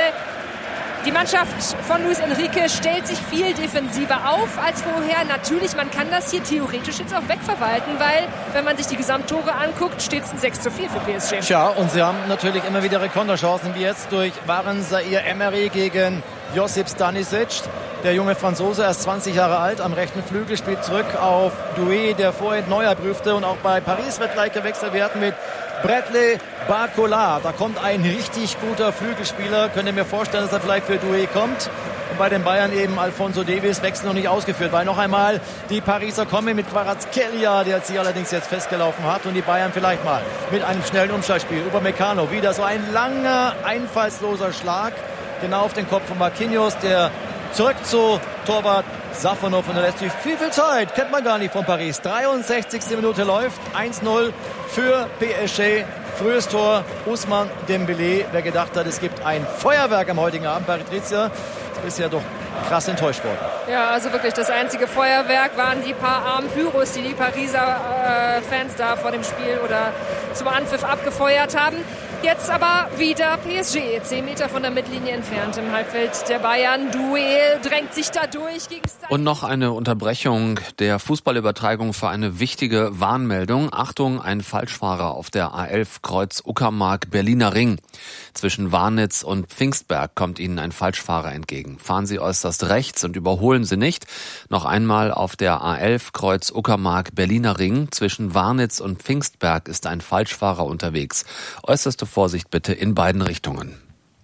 die Mannschaft von Luis Enrique stellt sich viel defensiver auf als vorher. Natürlich, man kann das hier theoretisch jetzt auch wegverwalten, weil, wenn man sich die Gesamttore anguckt, steht es ein sechs zu vier für P S G. Tja, und sie haben natürlich immer wieder Konterchancen, wie jetzt durch Warren Zaïre-Emery gegen Josip Stanisic. Der junge Franzose, erst zwanzig Jahre alt, am rechten Flügel, spielt zurück auf Doué, der vorhin Neuer prüfte. Und auch bei Paris wird gleich gewechselt werden mit Bradley Barcola. Da kommt ein richtig guter Flügelspieler. Könnt ihr mir vorstellen, dass er vielleicht für Doué kommt. Und bei den Bayern eben Alphonso Davies, Wechsel noch nicht ausgeführt. Weil noch einmal die Pariser kommen mit Kvaratskhelia, der sich allerdings jetzt festgelaufen hat. Und die Bayern vielleicht mal mit einem schnellen Umschaltspiel. Upamecano, wieder so ein langer, einfallsloser Schlag. Genau auf den Kopf von Marquinhos, der zurück zu Torwart Safonov. Und er lässt sich viel, viel Zeit. Kennt man gar nicht von Paris. dreiundsechzigste Minute läuft. eins null für P S G. Frühes Tor, Ousmane Dembélé. Wer gedacht hat, es gibt ein Feuerwerk am heutigen Abend bei Patrizia, ist bisher doch krass enttäuscht worden. Ja, also wirklich das einzige Feuerwerk waren die paar armen Pyros, die die Pariser äh, Fans da vor dem Spiel oder zum Anpfiff abgefeuert haben. Jetzt aber wieder P S G, zehn Meter von der Mittellinie entfernt im Halbfeld der Bayern. Duell drängt sich da durch gegen Stein. Und noch eine Unterbrechung der Fußballübertragung für eine wichtige Warnmeldung. Achtung, ein Falschfahrer auf der A elf Kreuz Uckermark Berliner Ring. Zwischen Warnitz und Pfingstberg kommt Ihnen ein Falschfahrer entgegen. Fahren Sie äußerst rechts und überholen Sie nicht. Noch einmal auf der A elf Kreuz Uckermark Berliner Ring. Zwischen Warnitz und Pfingstberg ist ein Falschfahrer unterwegs. Äußerste Vorsicht bitte in beiden Richtungen.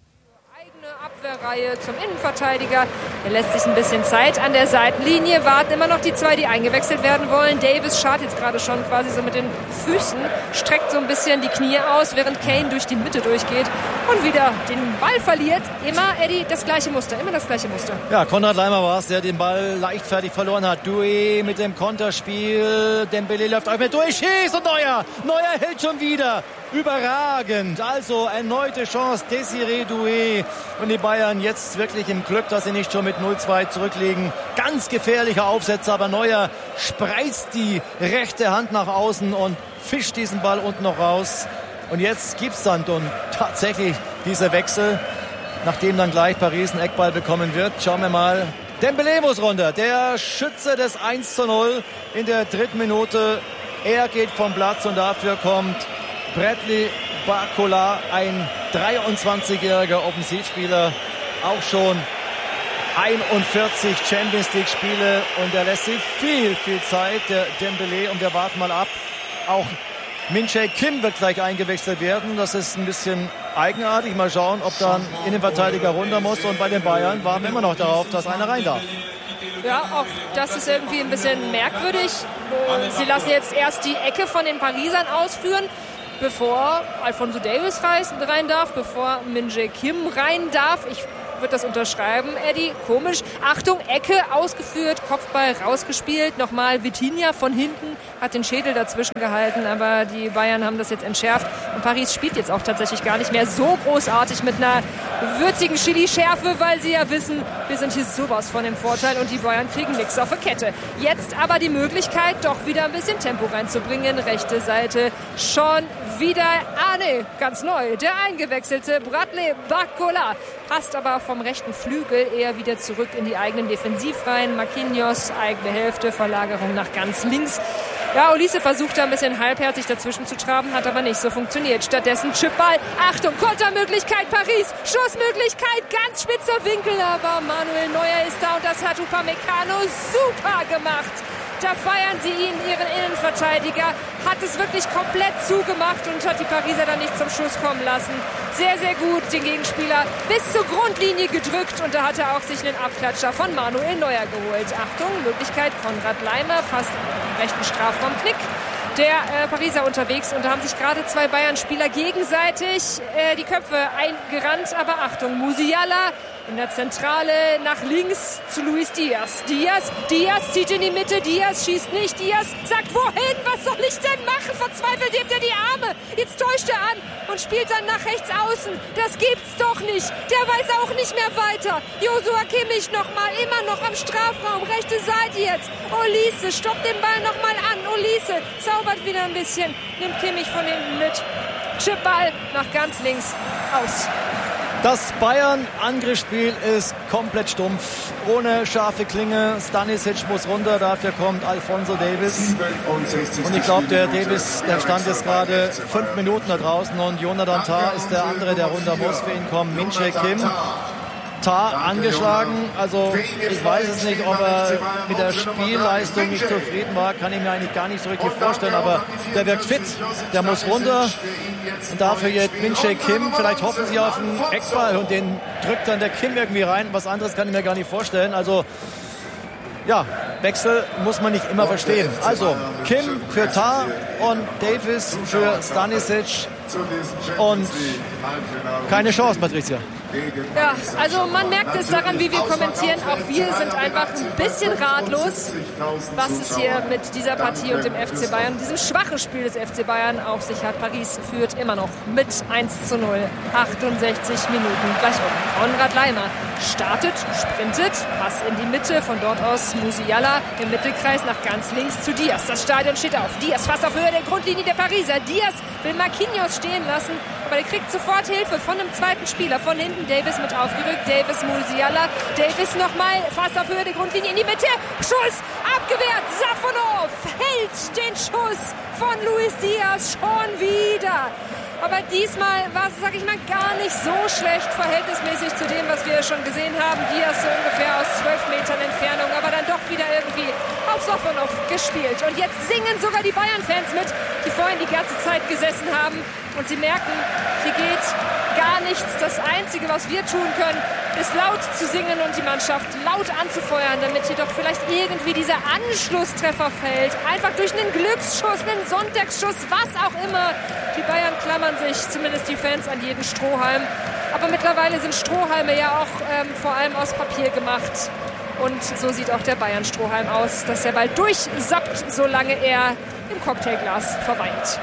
Reihe zum Innenverteidiger. Der lässt sich ein bisschen Zeit an der Seitenlinie. Warten immer noch die zwei, die eingewechselt werden wollen. Davis schaut jetzt gerade schon quasi so mit den Füßen, streckt so ein bisschen die Knie aus, während Kane durch die Mitte durchgeht und wieder den Ball verliert. Immer, Eddie, das gleiche Muster. Immer das gleiche Muster. Ja, Konrad Leimer war es, der den Ball leichtfertig verloren hat. Doué mit dem Konterspiel. Dembélé läuft auch mit durch. Schießt und Neuer. Neuer hält schon wieder. Überragend. Also erneute Chance. Désiré Doué. Und die Bayern jetzt wirklich im Glück, dass sie nicht schon mit null zwei zurückliegen. Ganz gefährlicher Aufsetzer, aber Neuer spreizt die rechte Hand nach außen und fischt diesen Ball unten noch raus. Und jetzt gibt's dann und tatsächlich diese Wechsel, nachdem dann gleich Paris einen Eckball bekommen wird. Schauen wir mal. Dembélé muss runter. Der Schütze des eins zu null in der dritten Minute. Er geht vom Platz und dafür kommt Bradley Barcola, ein dreiundzwanzigjähriger Offensivspieler, auch schon einundvierzig Champions League Spiele und er lässt sich viel, viel Zeit, der Dembélé, und wir warten mal ab. Auch Min Jae Kim wird gleich eingewechselt werden. Das ist ein bisschen eigenartig. Mal schauen, ob dann Innenverteidiger runter muss. Und bei den Bayern warten wir immer noch darauf, dass einer rein darf. Ja, auch das ist irgendwie ein bisschen merkwürdig. Sie lassen jetzt erst die Ecke von den Parisern ausführen, bevor Alphonso Davies rein darf, bevor Min-Jae Kim rein darf. Ich würde das unterschreiben, Eddie. Komisch. Achtung, Ecke ausgeführt, Kopfball rausgespielt. Nochmal Vitinha von hinten, hat den Schädel dazwischen gehalten, aber die Bayern haben das jetzt entschärft. Und Paris spielt jetzt auch tatsächlich gar nicht mehr so großartig mit einer würzigen Chili-Schärfe, weil sie ja wissen, wir sind hier sowas von dem Vorteil und die Bayern kriegen nichts auf der Kette. Jetzt aber die Möglichkeit, doch wieder ein bisschen Tempo reinzubringen. Rechte Seite schon wieder, ah ne, ganz neu, der eingewechselte Bradley Barcola. Passt aber vom rechten Flügel eher wieder zurück in die eigenen Defensivreihen. Marquinhos, eigene Hälfte, Verlagerung nach ganz links. Ja, Olise versucht da ein bisschen halbherzig dazwischen zu traben, hat aber nicht so funktioniert. Stattdessen Chipball. Achtung, Kontermöglichkeit Paris. Schussmöglichkeit, ganz spitzer Winkel, aber Manuel Neuer ist da und das hat Upamecano super gemacht. Da feiern sie ihn, ihren Innenverteidiger, hat es wirklich komplett zugemacht und hat die Pariser dann nicht zum Schuss kommen lassen. Sehr, sehr gut den Gegenspieler bis zur Grundlinie gedrückt und da hat er auch sich einen Abklatscher von Manuel Neuer geholt. Achtung, Möglichkeit Konrad Laimer, fast im rechten Strafraumknick. Der äh, Pariser unterwegs und da haben sich gerade zwei Bayern-Spieler gegenseitig äh, die Köpfe eingerannt. Aber Achtung, Musiala in der Zentrale nach links zu Luis Diaz. Diaz, Diaz zieht in die Mitte, Diaz schießt nicht, Diaz sagt wohin, was soll ich denn machen? Verzweifelt hebt er die Arme, jetzt täuscht er an und spielt dann nach rechts außen. Das gibt's doch nicht, der weiß auch nicht mehr weiter. Joshua Kimmich nochmal, immer noch am Strafraum, rechte Seite jetzt. Olise stoppt den Ball nochmal an, Olise zaubert wieder ein bisschen, nimmt Kimmich von hinten mit. Chipball nach ganz links aus. Das Bayern-Angriffsspiel ist komplett stumpf, ohne scharfe Klinge. Stanisic muss runter, dafür kommt Alphonso Davies. Und ich glaube, der Davies, der stand jetzt gerade fünf Minuten da draußen und Jonathan Tah ist der andere, der runter muss. Für ihn kommt Min-Jae Kim. Tah angeschlagen, also ich weiß es nicht, ob er mit der Spielleistung nicht zufrieden war, kann ich mir eigentlich gar nicht so richtig vorstellen, aber der wirkt fit, der muss runter und dafür jetzt Min-Jae Kim, vielleicht hoffen sie auf einen Eckball und den drückt dann der Kim irgendwie rein, was anderes kann ich mir gar nicht vorstellen, also ja, Wechsel muss man nicht immer verstehen. Also Kim für Tah und Davies für Stanisic und keine Chance, Patricia. Ja, also man merkt es daran, wie wir kommentieren. Auch wir sind einfach ein bisschen ratlos, was es hier mit dieser Partie und dem F C Bayern, diesem schwachen Spiel des F C Bayern auf sich hat. Paris führt immer noch mit eins zu null. achtundsechzig Minuten gleich um. Konrad Laimer startet, sprintet, Pass in die Mitte, von dort aus Musiala im Mittelkreis nach ganz links zu Diaz. Das Stadion steht auf. Diaz fast auf Höhe der Grundlinie der Pariser. Diaz will Marquinhos stehen lassen, aber der kriegt sofort Hilfe von einem zweiten Spieler. Von hinten Davies mit aufgerückt. Davies, Musiala. Davies nochmal fast auf Höhe der Grundlinie in die Mitte. Schuss abgewehrt. Safonov hält den Schuss von Luis Diaz schon wieder. Aber diesmal war es, sag ich mal, gar nicht so schlecht verhältnismäßig zu dem, was wir schon gesehen haben. Diaz so ungefähr aus zwölf Metern Entfernung, aber dann doch wieder irgendwie auf Safonov gespielt. Und jetzt singen sogar die Bayern-Fans mit, die vorhin die ganze Zeit gesessen haben. Und sie merken, hier geht gar nichts. Das Einzige, was wir tun können, ist laut zu singen und die Mannschaft laut anzufeuern, damit hier doch vielleicht irgendwie dieser Anschlusstreffer fällt. Einfach durch einen Glücksschuss, einen Sonntagsschuss, was auch immer. Die Bayern klammern sich, zumindest die Fans, an jeden Strohhalm. Aber mittlerweile sind Strohhalme ja auch ähm, vor allem aus Papier gemacht. Und so sieht auch der Bayern-Strohhalm aus, dass der Ball durchsappt, solange er im Cocktailglas verweilt.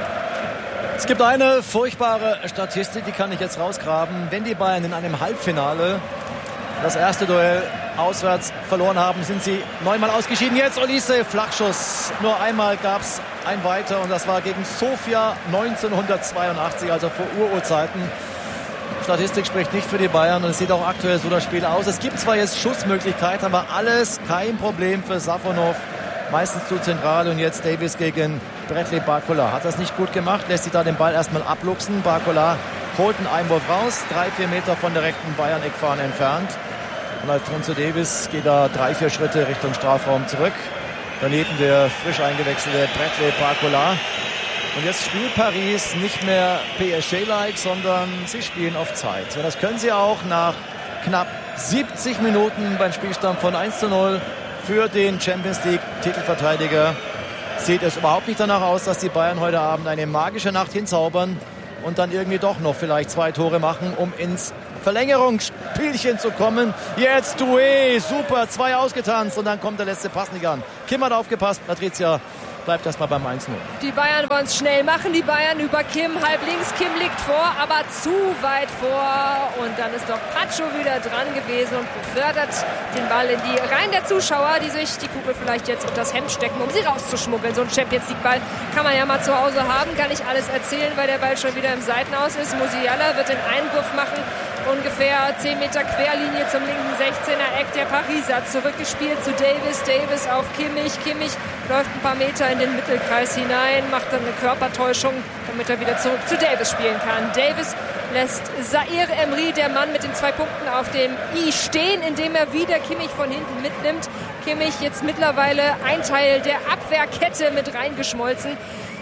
Es gibt eine furchtbare Statistik, die kann ich jetzt rausgraben. Wenn die Bayern in einem Halbfinale das erste Duell auswärts verloren haben, sind sie neunmal ausgeschieden. Jetzt Olise, Flachschuss. Nur einmal gab es ein weiter und das war gegen Sofia neunzehnhundertzweiundachtzig, also vor Ururzeiten. Statistik spricht nicht für die Bayern und es sieht auch aktuell so das Spiel aus. Es gibt zwar jetzt Schussmöglichkeiten, aber alles kein Problem für Safonov. Meistens zu zentral und jetzt Davies gegen Bradley Barcola. Hat das nicht gut gemacht, lässt sich da den Ball erstmal abluchsen. Barcola holt einen Einwurf raus, drei, vier Meter von der rechten Bayern-Eckfahne entfernt. Und Alphonso Davies geht da drei, vier Schritte Richtung Strafraum zurück. Daneben der frisch eingewechselte Bradley Barcola. Und jetzt spielt Paris nicht mehr P S G-like, sondern sie spielen auf Zeit. Und das können sie auch nach knapp siebzig Minuten beim Spielstand von eins zu null für den Champions League-Titelverteidiger. Sieht es überhaupt nicht danach aus, dass die Bayern heute Abend eine magische Nacht hinzaubern und dann irgendwie doch noch vielleicht zwei Tore machen, um ins Verlängerungsspielchen zu kommen. Jetzt Doué, super, zwei ausgetanzt und dann kommt der letzte Pass nicht an. Kim hat aufgepasst, Patricia bleibt erstmal beim eins null. Die Bayern wollen es schnell machen, die Bayern über Kim, halb links, Kim liegt vor, aber zu weit vor und dann ist doch Pacho wieder dran gewesen und befördert den Ball in die Reihen der Zuschauer, die sich die Kugel vielleicht jetzt unter das Hemd stecken, um sie rauszuschmuggeln. So ein Champions-League-Ball kann man ja mal zu Hause haben, kann nicht alles erzählen, weil der Ball schon wieder im Seitenaus ist. Musiala wird den Einwurf machen, ungefähr zehn Meter Querlinie zum linken sechzehner-Eck der Pariser. Zurückgespielt zu Davis, Davis auf Kimmich, Kimmich läuft ein paar Meter in den Mittelkreis hinein, macht dann eine Körpertäuschung, damit er wieder zurück zu Davis spielen kann. Davis lässt Zaire Emery, der Mann mit den zwei Punkten auf dem I, stehen, indem er wieder Kimmich von hinten mitnimmt. Kimmich jetzt mittlerweile ein Teil der Abwehrkette mit reingeschmolzen.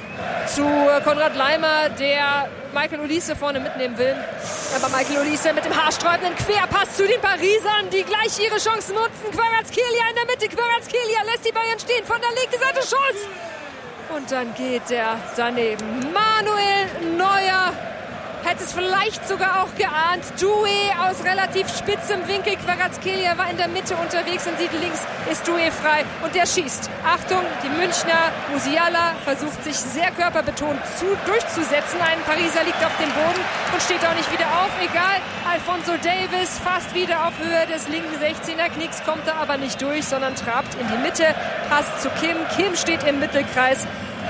Zu Konrad Laimer, der Michael Olise vorne mitnehmen will. Aber Michael Olise mit dem haarsträubenden Querpass zu den Parisern, die gleich ihre Chancen nutzen. Kvaratskhelia in der Mitte. Kvaratskhelia lässt die Bayern stehen. Von der linken Seite Scholz. Und dann geht der daneben. Manuel Neuer hätte es vielleicht sogar auch geahnt. Doué aus relativ spitzem Winkel. Kvaratskhelia war in der Mitte unterwegs und sieht links, ist Doué frei und der schießt. Achtung, die Münchner, Musiala versucht sich sehr körperbetont zu, durchzusetzen. Ein Pariser liegt auf dem Boden und steht auch nicht wieder auf. Egal, Alphonso Davies fast wieder auf Höhe des linken sechzehner-Knicks, kommt da aber nicht durch, sondern trabt in die Mitte. Pass zu Kim. Kim steht im Mittelkreis.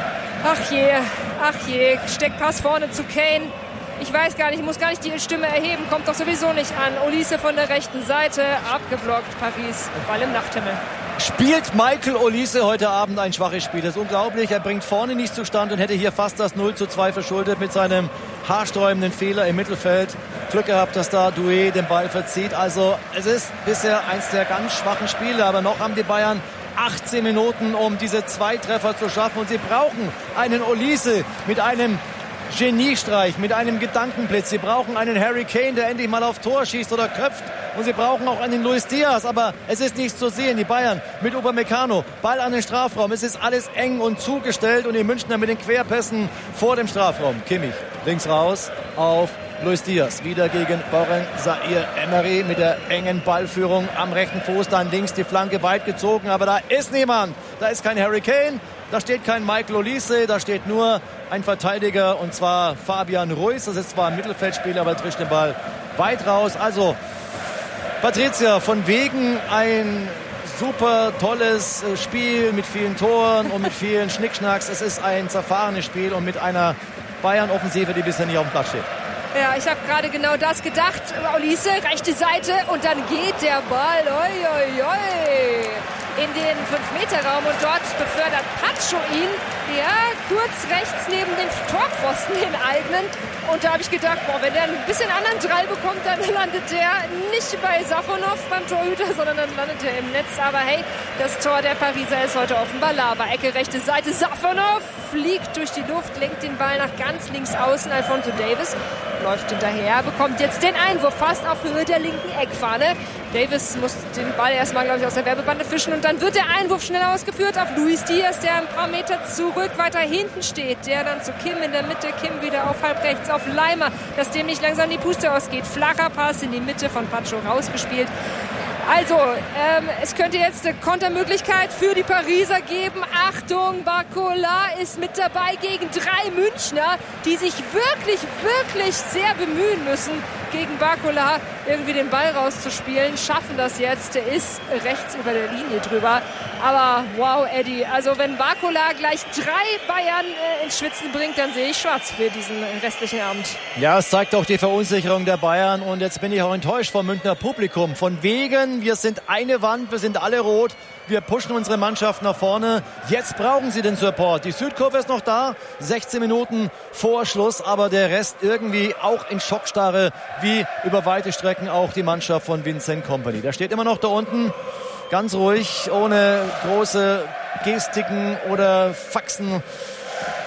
Ach je, ach je, Steckpass vorne zu Kane. Ich weiß gar nicht, ich muss gar nicht die Stimme erheben, kommt doch sowieso nicht an. Olise von der rechten Seite, abgeblockt, Paris, Ball im Nachthimmel. Spielt Michael Olise heute Abend ein schwaches Spiel. Das ist unglaublich, er bringt vorne nichts zustande und hätte hier fast das null zu zwei verschuldet mit seinem haarsträubenden Fehler im Mittelfeld. Glück gehabt, dass da Doué den Ball verzieht. Also es ist bisher eins der ganz schwachen Spiele, aber noch haben die Bayern achtzehn Minuten, um diese zwei Treffer zu schaffen und sie brauchen einen Olise mit einem Geniestreich, mit einem Gedankenblitz. Sie brauchen einen Harry Kane, der endlich mal auf Tor schießt oder köpft. Und sie brauchen auch einen Luis Diaz. Aber es ist nichts zu sehen. Die Bayern mit Upamecano, Ball an den Strafraum. Es ist alles eng und zugestellt. Und die Münchner mit den Querpässen vor dem Strafraum. Kimmich links raus auf Luis Diaz. Wieder gegen Boren Zaire Emery mit der engen Ballführung am rechten Fuß. Dann links die Flanke weit gezogen. Aber da ist niemand. Da ist kein Harry Kane. Da steht kein Michael Olise, da steht nur ein Verteidiger und zwar Fabian Ruiz. Das ist zwar ein Mittelfeldspieler, aber trischt den Ball weit raus. Also Patricia, von wegen ein super tolles Spiel mit vielen Toren und mit vielen Schnickschnacks. Es ist ein zerfahrenes Spiel und mit einer Bayern-Offensive, die bisher nicht auf dem Platz steht. Ja, ich habe gerade genau das gedacht. Olise, rechte Seite und dann geht der Ball oi, oi, oi, in den fünf Meter Raum und dort befördert Pacho ihn, ja, kurz rechts neben dem Torpfosten den eigenen. Und da habe ich gedacht, boah, wenn der ein bisschen anderen Drall bekommt, dann landet der nicht bei Safonov beim Torhüter, sondern dann landet er im Netz. Aber hey, das Tor der Pariser ist heute offenbar Lava. Ecke, rechte Seite, Safonov fliegt durch die Luft, lenkt den Ball nach ganz links außen. Alphonso Davies läuft hinterher, bekommt jetzt den Einwurf fast auf Höhe der linken Eckfahne. Davies muss den Ball erstmal, glaube ich, aus der Werbebande fischen und dann wird der Einwurf schnell ausgeführt auf Luis Diaz, der ein paar Meter zurück weiter hinten steht. Der dann zu Kim in der Mitte, Kim wieder auf halb rechts auf Laimer, dass dem nicht langsam die Puste ausgeht. Flacher Pass in die Mitte von Pacho rausgespielt. Also, ähm, es könnte jetzt eine Kontermöglichkeit für die Pariser geben. Achtung, Barcola ist mit dabei gegen drei Münchner, die sich wirklich, wirklich sehr bemühen müssen, gegen Barcola irgendwie den Ball rauszuspielen. Schaffen das jetzt. Der ist rechts über der Linie drüber. Aber wow, Eddie, also wenn Barcola gleich drei Bayern äh, ins Schwitzen bringt, dann sehe ich schwarz für diesen restlichen Abend. Ja, es zeigt auch die Verunsicherung der Bayern und jetzt bin ich auch enttäuscht vom Münchner Publikum. Von wegen, wir sind eine Wand, wir sind alle rot, wir pushen unsere Mannschaft nach vorne. Jetzt brauchen sie den Support. Die Südkurve ist noch da, sechzehn Minuten vor Schluss, aber der Rest irgendwie auch in Schockstarre, wie über weite Strecken auch die Mannschaft von Vincent Kompany. Der steht immer noch da unten, ganz ruhig, ohne große Gestiken oder Faxen.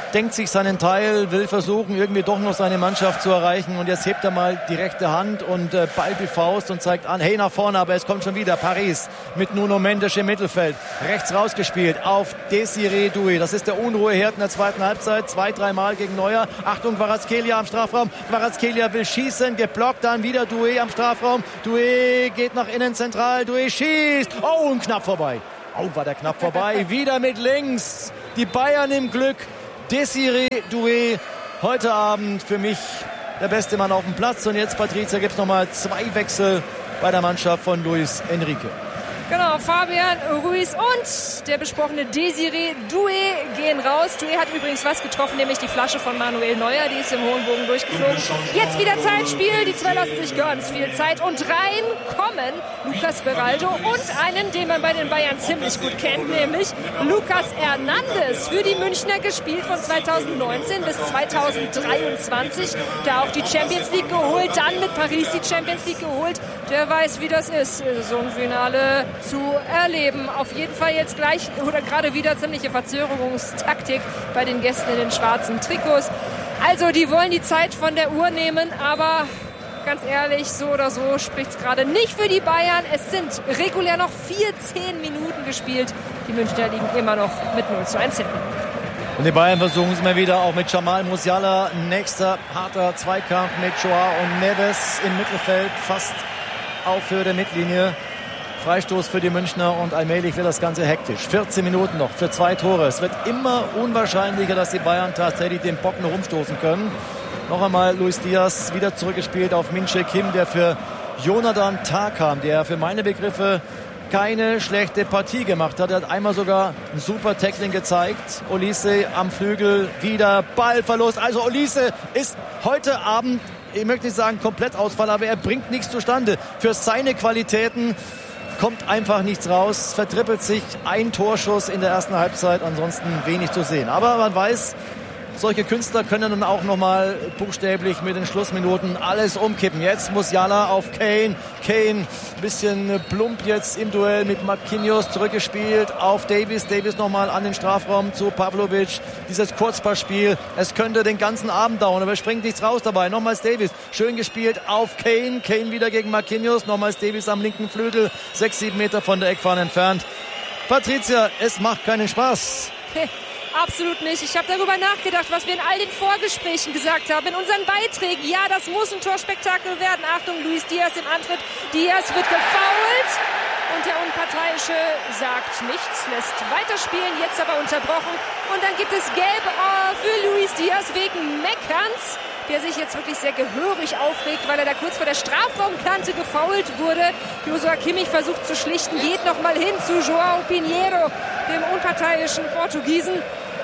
denkt sich seinen Teil, will versuchen, irgendwie doch noch seine Mannschaft zu erreichen. Und jetzt hebt er mal die rechte Hand und äh, ballt die Faust und zeigt an, hey, nach vorne, aber es kommt schon wieder Paris mit Nuno Mendes im Mittelfeld. Rechts rausgespielt auf Desiré Doué. Das ist der Unruheherd in der zweiten Halbzeit. Zwei, dreimal gegen Neuer. Achtung, Kvaratskhelia am Strafraum. Kvaratskhelia will schießen, geblockt, dann wieder Doué am Strafraum. Doué geht nach innen zentral, Doué schießt. Oh, und knapp vorbei. Oh, war der knapp vorbei. Wieder mit links. Die Bayern im Glück. Desiré Doué, heute Abend für mich der beste Mann auf dem Platz. Und jetzt, Patricia, gibt es nochmal zwei Wechsel bei der Mannschaft von Luis Enrique. Genau, Fabian Ruiz und der besprochene Desiré Doué gehen raus. Doué hat übrigens was getroffen, nämlich die Flasche von Manuel Neuer. Die ist im hohen Bogen durchgeflogen. Jetzt wieder Zeitspiel. Die zwei lassen sich ganz viel Zeit. Und rein kommen Lucas Beraldo und einen, den man bei den Bayern ziemlich gut kennt, nämlich Lucas Hernandez. Für die Münchner gespielt von zweitausendneunzehn bis zweitausenddreiundzwanzig. Da auch die Champions League geholt. Dann mit Paris die Champions League geholt. Der weiß, wie das ist, Saisonfinale zu erleben. Auf jeden Fall jetzt gleich oder gerade wieder ziemliche Verzögerungstaktik bei den Gästen in den schwarzen Trikots. Also die wollen die Zeit von der Uhr nehmen, aber ganz ehrlich, so oder so spricht es gerade nicht für die Bayern. Es sind regulär noch vierzehn Minuten gespielt. Die Münchner liegen immer noch mit null zu eins hinten. Und die Bayern versuchen es mal wieder, auch mit Jamal Musiala. Nächster harter Zweikampf mit Joao und Neves im Mittelfeld, fast auf Höhe der Mittellinie. Freistoß für die Münchner und allmählich wird das Ganze hektisch. vierzehn Minuten noch für zwei Tore. Es wird immer unwahrscheinlicher, dass die Bayern tatsächlich den Bock noch umstoßen können. Noch einmal Luis Diaz wieder zurückgespielt auf Min-Jae Kim, der für Jonathan Tah kam, der für meine Begriffe keine schlechte Partie gemacht hat. Er hat einmal sogar ein super Tackling gezeigt. Olise am Flügel, wieder Ballverlust. Also Olise ist heute Abend, ich möchte nicht sagen Komplettausfall, aber er bringt nichts zustande. Für seine Qualitäten kommt einfach nichts raus, vertrippelt sich, ein Torschuss in der ersten Halbzeit, ansonsten wenig zu sehen. Aber man weiß, solche Künstler können dann auch nochmal buchstäblich mit den Schlussminuten alles umkippen. Jetzt Musiala auf Kane. Kane ein bisschen plump jetzt im Duell mit Marquinhos zurückgespielt auf Davies. Davies nochmal an den Strafraum zu Pavlovic. Dieses Kurzpassspiel, es könnte den ganzen Abend dauern, aber es springt nichts raus dabei. Nochmals Davies, schön gespielt auf Kane. Kane wieder gegen Marquinhos. Nochmals Davies am linken Flügel, sechs, sieben Meter von der Eckfahne entfernt. Patricia, es macht keinen Spaß. Absolut nicht. Ich habe darüber nachgedacht, was wir in all den Vorgesprächen gesagt haben, in unseren Beiträgen. Ja, das muss ein Torspektakel werden. Achtung, Luis Diaz im Antritt. Diaz wird gefoult. Und der Unparteiische sagt nichts, lässt weiterspielen, jetzt aber unterbrochen. Und dann gibt es Gelb für Luis Diaz wegen Meckerns, der sich jetzt wirklich sehr gehörig aufregt, weil er da kurz vor der Strafraumkante gefoult wurde. Joshua Kimmich versucht zu schlichten, geht nochmal hin zu Joao Pinheiro, dem unparteiischen Portugiesen.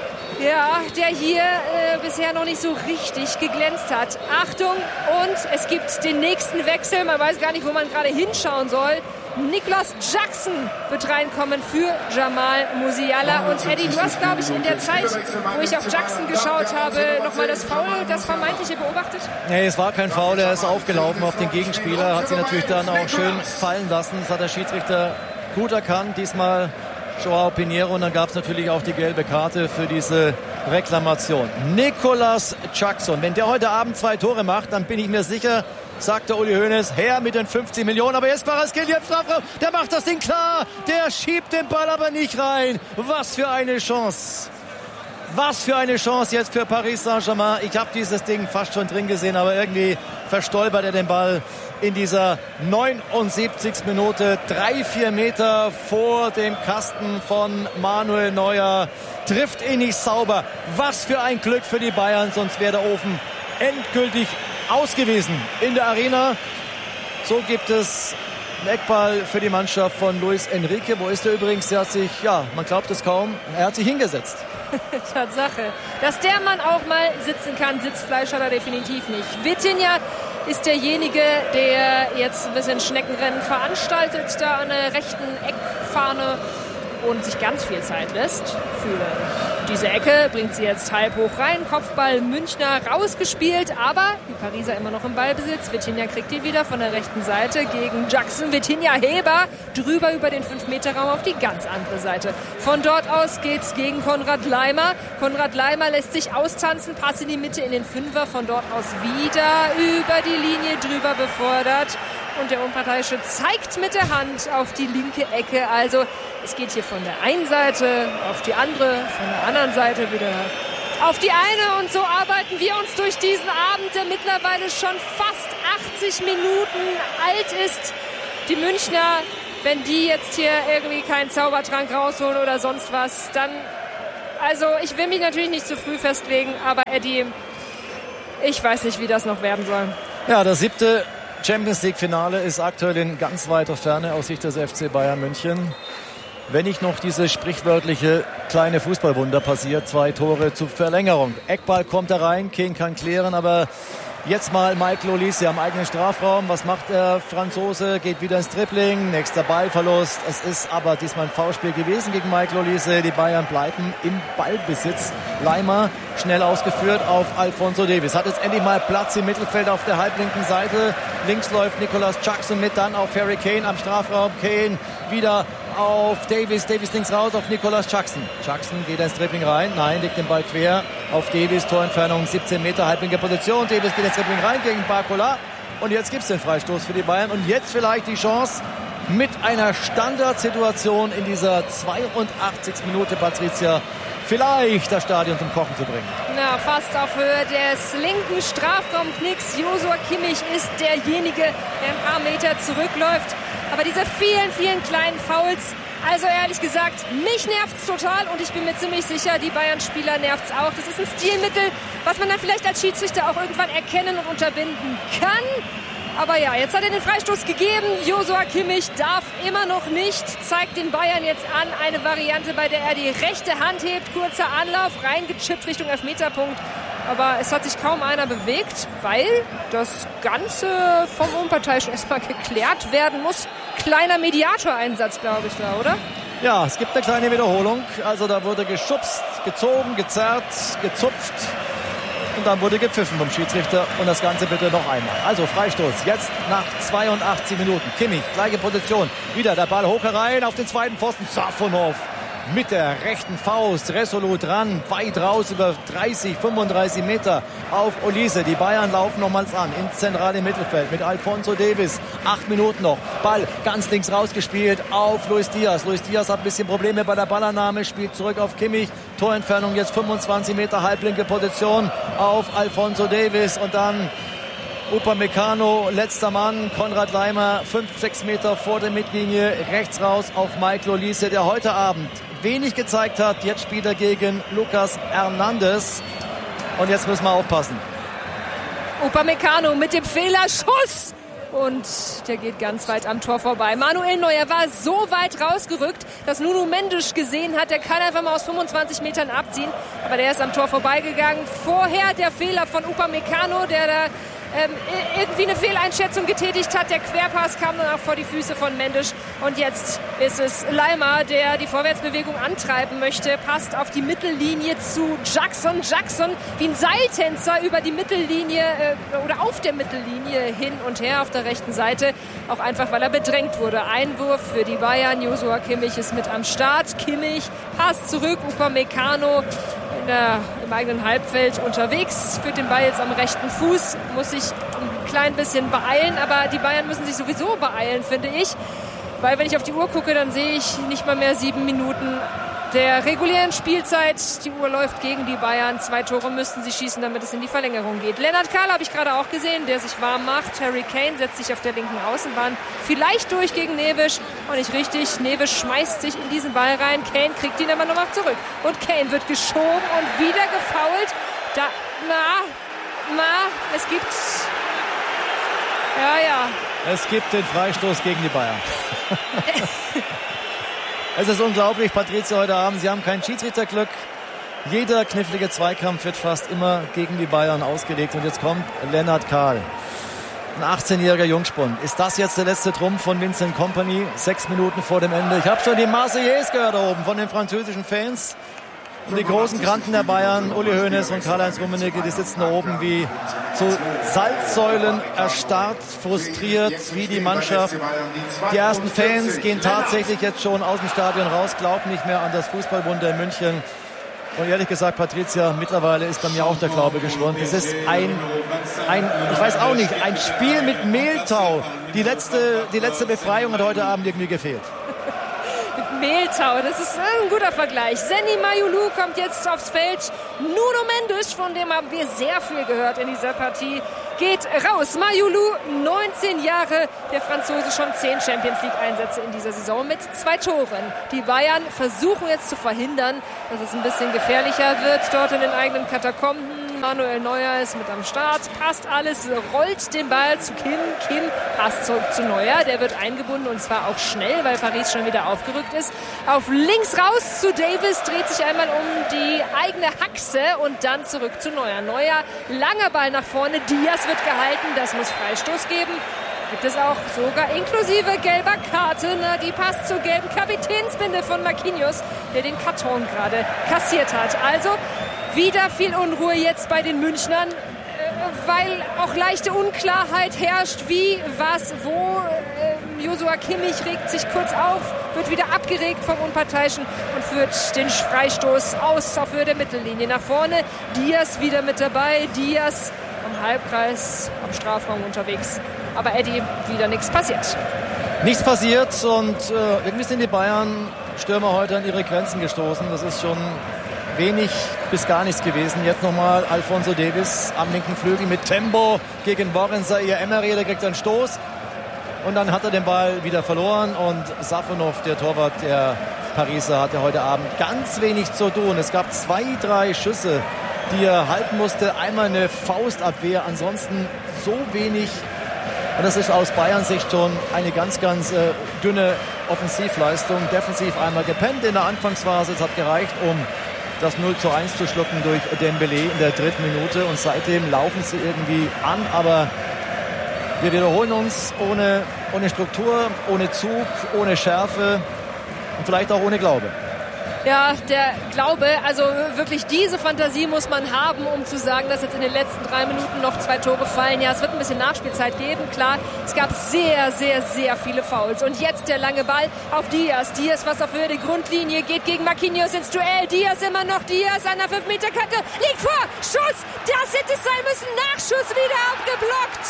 Ja, der hier äh, bisher noch nicht so richtig geglänzt hat. Achtung, und es gibt den nächsten Wechsel. Man weiß gar nicht, wo man gerade hinschauen soll. Nicolas Jackson wird reinkommen für Jamal Musiala. Und Eddie, du hast, glaube ich, in der Zeit, wo ich auf Jackson geschaut habe, nochmal das Foul, das vermeintliche beobachtet? Nee, es war kein Foul. Er ist aufgelaufen auf den Gegenspieler. Hat sie natürlich dann auch schön fallen lassen. Das hat der Schiedsrichter gut erkannt. Diesmal Joao Pinheiro, und dann gab es natürlich auch die gelbe Karte für diese Reklamation. Nicolas Jackson, wenn der heute Abend zwei Tore macht, dann bin ich mir sicher, sagte Uli Hoeneß, her mit den fünfzig Millionen, aber jetzt Kvaratskhelia im Strafraum, der macht das Ding klar, der schiebt den Ball aber nicht rein. Was für eine Chance. Was für eine Chance jetzt für Paris Saint-Germain. Ich habe dieses Ding fast schon drin gesehen, aber irgendwie verstolpert er den Ball in dieser neunundsiebzigsten Minute. Drei, vier Meter vor dem Kasten von Manuel Neuer. Trifft ihn nicht sauber. Was für ein Glück für die Bayern, sonst wäre der Ofen endgültig ausgewiesen in der Arena. So gibt es einen Eckball für die Mannschaft von Luis Enrique. Wo ist er übrigens? Der hat sich, ja, man glaubt es kaum, er hat sich hingesetzt. Tatsache. Dass der Mann auch mal sitzen kann, Sitzfleisch hat er definitiv nicht. Vitinha ist derjenige, der jetzt ein bisschen Schneckenrennen veranstaltet, da an der rechten Eckfahne und sich ganz viel Zeit lässt für Diese Ecke bringt sie jetzt halb hoch rein. Kopfball Münchner rausgespielt, aber die Pariser immer noch im Ballbesitz. Vitinha kriegt die wieder von der rechten Seite gegen Jackson. Vitinha Heber drüber über den fünf Meter Raum auf die ganz andere Seite. Von dort aus geht's gegen Konrad Laimer. Konrad Laimer lässt sich austanzen, Pass in die Mitte in den Fünfer. Von dort aus wieder über die Linie drüber befördert. Und der Unparteiische zeigt mit der Hand auf die linke Ecke. Also es geht hier von der einen Seite auf die andere, von der anderen Seite wieder auf die eine. Und so arbeiten wir uns durch diesen Abend, der mittlerweile schon fast achtzig Minuten alt ist. Die Münchner, wenn die jetzt hier irgendwie keinen Zaubertrank rausholen oder sonst was, dann... Also ich will mich natürlich nicht zu früh festlegen, aber Eddie, ich weiß nicht, wie das noch werden soll. Ja, das siebte Champions-League-Finale ist aktuell in ganz weiter Ferne aus Sicht des F C Bayern München. Wenn nicht noch dieses sprichwörtliche kleine Fußballwunder passiert, zwei Tore zur Verlängerung. Eckball kommt da rein, Kane kann klären, aber jetzt mal Michael Olise am eigenen Strafraum. Was macht der Franzose? Geht wieder ins Dribbling, nächster Ballverlust. Es ist aber diesmal ein Foulspiel gewesen gegen Michael Olise. Die Bayern bleiben im Ballbesitz. Laimer schnell ausgeführt auf Alphonso Davies. Hat jetzt endlich mal Platz im Mittelfeld auf der halblinken Seite. Links läuft Nicolas Jackson mit, dann auf Harry Kane am Strafraum. Kane wieder auf Davies. Davies links raus auf Nicolas Jackson. Jackson geht ins Dribbling rein. Nein, legt den Ball quer auf Davies. Torentfernung siebzehn Meter, halblinke Position. Davies geht ins Dribbling rein gegen Barcola. Und jetzt gibt es den Freistoß für die Bayern. Und jetzt vielleicht die Chance, mit einer Standardsituation in dieser zweiundachtzigsten Minute, Patricia, vielleicht das Stadion zum Kochen zu bringen. Ja, fast auf Höhe des linken Strafraumknicks. Joshua Kimmich ist derjenige, der ein paar Meter zurückläuft. Aber diese vielen, vielen kleinen Fouls, also ehrlich gesagt, mich nervt's total und ich bin mir ziemlich sicher, die Bayern-Spieler nervt's auch. Das ist ein Stilmittel, was man dann vielleicht als Schiedsrichter auch irgendwann erkennen und unterbinden kann. Aber ja, jetzt hat er den Freistoß gegeben. Joshua Kimmich darf immer noch nicht. Zeigt den Bayern jetzt an. Eine Variante, bei der er die rechte Hand hebt. Kurzer Anlauf, reingechippt Richtung Elfmeterpunkt. Aber es hat sich kaum einer bewegt, weil das Ganze vom Unparteiischen erstmal geklärt werden muss. Kleiner Mediatoreinsatz, glaube ich, da, oder? Ja, es gibt eine kleine Wiederholung. Also da wurde geschubst, gezogen, gezerrt, gezupft. Und dann wurde gepfiffen vom Schiedsrichter und das Ganze bitte noch einmal. Also Freistoß, jetzt nach zweiundachtzig Minuten. Kimmich, gleiche Position, wieder der Ball hoch herein auf den zweiten Pfosten. Safonov mit der rechten Faust, resolut ran, weit raus über dreißig, fünfunddreißig Meter auf Olise. Die Bayern laufen nochmals an, ins zentrale Mittelfeld mit Alphonso Davies. Acht Minuten noch, Ball ganz links rausgespielt auf Luis Diaz. Luis Diaz hat ein bisschen Probleme bei der Ballannahme, spielt zurück auf Kimmich. Torentfernung jetzt fünfundzwanzig Meter, halblinke Position auf Alphonso Davies und dann Upamecano, letzter Mann, Konrad Laimer, fünf, sechs Meter vor der Mittellinie, rechts raus auf Michael Olise, der heute Abend wenig gezeigt hat. Jetzt spielt er gegen Lucas Hernandez. Und jetzt müssen wir aufpassen. Upamecano mit dem Fehlerschuss. Und der geht ganz weit am Tor vorbei. Manuel Neuer war so weit rausgerückt, dass Nuno Mendes gesehen hat, der kann einfach mal aus fünfundzwanzig Metern abziehen. Aber der ist am Tor vorbeigegangen. Vorher der Fehler von Upamecano, der da ähm, irgendwie eine Fehleinschätzung getätigt hat. Der Querpass kam dann auch vor die Füße von Mendes. Und jetzt ist es Laimer, der die Vorwärtsbewegung antreiben möchte. Passt auf die Mittellinie zu Jackson. Jackson wie ein Seiltänzer über die Mittellinie äh, oder auf der Mittellinie hin und her auf der rechten Seite. Auch einfach, weil er bedrängt wurde. Einwurf für die Bayern. Joshua Kimmich ist mit am Start. Kimmich passt zurück. Upamecano in der, im eigenen Halbfeld unterwegs. Führt den Ball jetzt am rechten Fuß. Muss sich ein klein bisschen beeilen. Aber die Bayern müssen sich sowieso beeilen, finde ich. Weil wenn ich auf die Uhr gucke, dann sehe ich nicht mal mehr sieben Minuten der regulären Spielzeit. Die Uhr läuft gegen die Bayern. Zwei Tore müssten sie schießen, damit es in die Verlängerung geht. Lennart Kahl habe ich gerade auch gesehen, der sich warm macht. Harry Kane setzt sich auf der linken Außenbahn vielleicht durch gegen Neves. Und nicht richtig. Neves schmeißt sich in diesen Ball rein. Kane kriegt ihn aber nochmal zurück. Und Kane wird geschoben und wieder gefoult. Da, na, na, es gibt... Ja, ja. Es gibt den Freistoß gegen die Bayern. Es ist unglaublich, Patricia, heute Abend. Sie haben kein Schiedsrichterglück. Jeder knifflige Zweikampf wird fast immer gegen die Bayern ausgelegt. Und jetzt kommt Lennart Kahl. Ein achtzehnjähriger Jungspund. Ist das jetzt der letzte Trumpf von Vincent Kompany? Sechs Minuten vor dem Ende. Ich habe schon die Marseillaise gehört da oben von den französischen Fans. Und die großen Kranten der Bayern, Uli Hoeneß und Karl-Heinz Rummenigge, die sitzen da oben wie zu Salzsäulen erstarrt, frustriert, wie die Mannschaft. Die ersten Fans gehen tatsächlich jetzt schon aus dem Stadion raus, glauben nicht mehr an das Fußballwunder in München. Und ehrlich gesagt, Patricia, mittlerweile ist bei mir auch der Glaube geschwunden. Es ist ein, ein, ich weiß auch nicht, ein Spiel mit Mehltau. Die letzte, die letzte Befreiung hat heute Abend irgendwie gefehlt. Mehltau, das ist ein guter Vergleich. Seny Mayulu kommt jetzt aufs Feld. Nuno Mendes, von dem haben wir sehr viel gehört in dieser Partie, geht raus. Mayulu, neunzehn Jahre, der Franzose, schon zehn Champions-League-Einsätze in dieser Saison mit zwei Toren. Die Bayern versuchen jetzt zu verhindern, dass es ein bisschen gefährlicher wird dort in den eigenen Katakomben. Manuel Neuer ist mit am Start, passt alles, rollt den Ball zu Kim. Kim passt zurück zu Neuer, der wird eingebunden und zwar auch schnell, weil Paris schon wieder aufgerückt ist. Auf links raus zu Davis, dreht sich einmal um die eigene Achse und dann zurück zu Neuer. Neuer, langer Ball nach vorne, Diaz wird gehalten, das muss Freistoß geben. Gibt es auch sogar inklusive gelber Karte. Na, die passt zur gelben Kapitänsbinde von Marquinhos, der den Karton gerade kassiert hat. Also wieder viel Unruhe jetzt bei den Münchnern, weil auch leichte Unklarheit herrscht, wie, was, wo. Joshua Kimmich regt sich kurz auf, wird wieder abgeregt vom Unparteiischen und führt den Freistoß aus auf Höhe der Mittellinie nach vorne. Diaz wieder mit dabei, Diaz am Halbkreis, am Strafraum unterwegs. Aber Eddie, wieder nichts passiert. Nichts passiert und äh, irgendwie sind die Bayern Stürmer heute an ihre Grenzen gestoßen. Das ist schon wenig bis gar nichts gewesen. Jetzt nochmal Alphonso Davies am linken Flügel mit Tempo gegen Warren Zaïre-Emery. Der kriegt einen Stoß und dann hat er den Ball wieder verloren. Und Safonov, der Torwart der Pariser, hatte heute Abend ganz wenig zu tun. Es gab zwei, drei Schüsse, die er halten musste. Einmal eine Faustabwehr, ansonsten so wenig. Und das ist aus Bayerns Sicht schon eine ganz, ganz äh, dünne Offensivleistung. Defensiv einmal gepennt in der Anfangsphase. Es hat gereicht, um das null zu eins zu schlucken durch Dembélé in der dritten Minute. Und seitdem laufen sie irgendwie an. Aber wir wiederholen uns ohne, ohne Struktur, ohne Zug, ohne Schärfe und vielleicht auch ohne Glaube. Ja, der Glaube, also wirklich diese Fantasie muss man haben, um zu sagen, dass jetzt in den letzten drei Minuten noch zwei Tore fallen. Ja, es wird ein bisschen Nachspielzeit geben, klar. Es gab sehr, sehr, sehr viele Fouls. Und jetzt der lange Ball auf Diaz. Diaz, was auf Höhe der Grundlinie geht gegen Marquinhos ins Duell. Diaz immer noch, Diaz an der fünf Meter Kante. Liegt vor, Schuss, das hätte es sein müssen. Nachschuss wieder abgeblockt.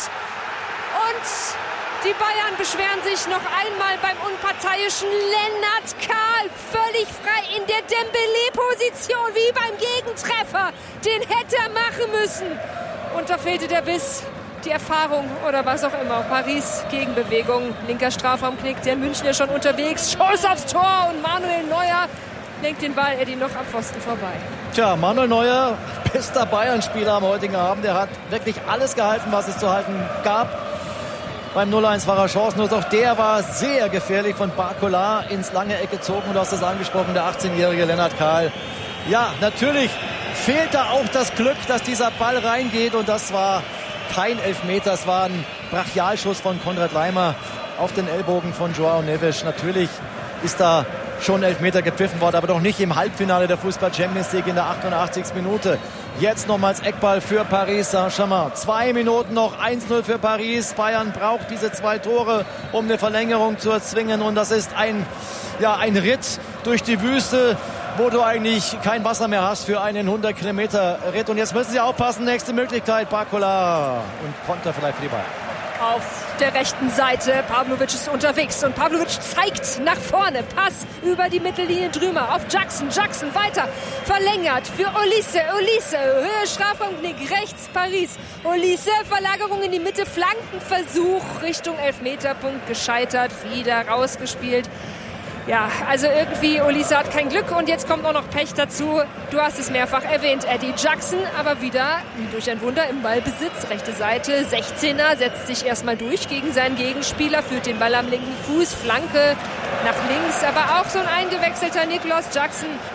Und die Bayern beschweren sich noch einmal beim unparteiischen Lennart Kahl. Völlig frei in der Dembélé-Position, wie beim Gegentreffer. Den hätte er machen müssen. Und da fehlte der Biss, die Erfahrung oder was auch immer. Paris Gegenbewegung, linker Strafraumknick, der Münchner schon unterwegs. Schuss aufs Tor und Manuel Neuer lenkt den Ball, Eddie, noch am Pfosten vorbei. Tja, Manuel Neuer, bester Bayern-Spieler am heutigen Abend. Er hat wirklich alles gehalten, was es zu halten gab. Beim null eins war er chancenlos. Auch der war sehr gefährlich von Barcola ins lange Eck gezogen. Du hast es angesprochen, der achtzehnjährige Lennart Kahl. Ja, natürlich fehlt da auch das Glück, dass dieser Ball reingeht. Und das war kein Elfmeter. Es war ein Brachialschuss von Konrad Laimer auf den Ellbogen von João Neves. Natürlich ist da schon Elfmeter gepfiffen worden, aber doch nicht im Halbfinale der Fußball-Champions League in der achtundachtzigsten Minute. Jetzt nochmals Eckball für Paris Saint-Germain. Zwei Minuten noch, eins null für Paris. Bayern braucht diese zwei Tore, um eine Verlängerung zu erzwingen. Und das ist ein, ja, ein Ritt durch die Wüste, wo du eigentlich kein Wasser mehr hast für einen hundert Kilometer Ritt. Und jetzt müssen sie aufpassen, nächste Möglichkeit, Barcola. Und Konter vielleicht für die Bayern. Auf der rechten Seite, Pavlovic ist unterwegs und Pavlovic zeigt nach vorne. Pass über die Mittellinie drüber auf Jackson. Jackson weiter verlängert für Olise. Olise, Höhe Strafraumknick, rechts Paris. Olise, Verlagerung in die Mitte, Flankenversuch Richtung Elfmeterpunkt gescheitert, wieder rausgespielt. Ja, also irgendwie, Olise hat kein Glück und jetzt kommt auch noch Pech dazu. Du hast es mehrfach erwähnt, Eddie Jackson, aber wieder durch ein Wunder im Ballbesitz. Rechte Seite, sechzehner, setzt sich erstmal durch gegen seinen Gegenspieler, führt den Ball am linken Fuß, Flanke nach links. Aber auch so ein eingewechselter Nicolas Jackson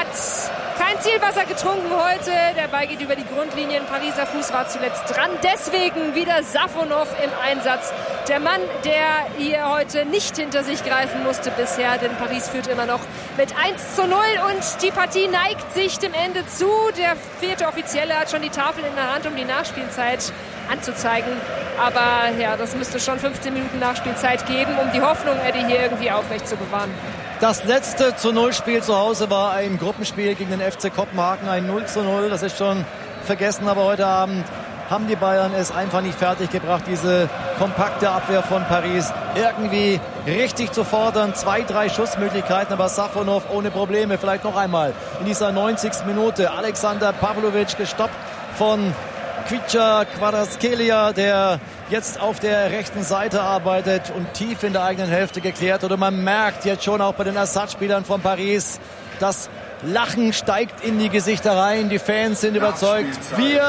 hat kein Zielwasser getrunken heute. Der Ball geht über die Grundlinie. Ein Pariser Fuß war zuletzt dran. Deswegen wieder Safonov im Einsatz. Der Mann, der hier heute nicht hinter sich greifen musste bisher, denn Paris führt immer noch mit eins zu null und die Partie neigt sich dem Ende zu. Der vierte Offizielle hat schon die Tafel in der Hand, um die Nachspielzeit anzuzeigen. Aber ja, das müsste schon fünfzehn Minuten Nachspielzeit geben, um die Hoffnung, Eddie, hier irgendwie aufrecht zu bewahren. Das letzte zu null Spiel zu Hause war ein Gruppenspiel gegen den F C Kopenhagen, ein null zu null. Das ist schon vergessen, aber heute Abend haben die Bayern es einfach nicht fertiggebracht, diese kompakte Abwehr von Paris irgendwie richtig zu fordern. Zwei, drei Schussmöglichkeiten, aber Safonov ohne Probleme. Vielleicht noch einmal in dieser neunzigsten Minute. Alexander Pavlovic gestoppt von Kvicha Kvaratskhelia, der jetzt auf der rechten Seite arbeitet und tief in der eigenen Hälfte geklärt. Oder man merkt jetzt schon auch bei den Ersatzspielern von Paris, das Lachen steigt in die Gesichter rein. Die Fans sind überzeugt. Wir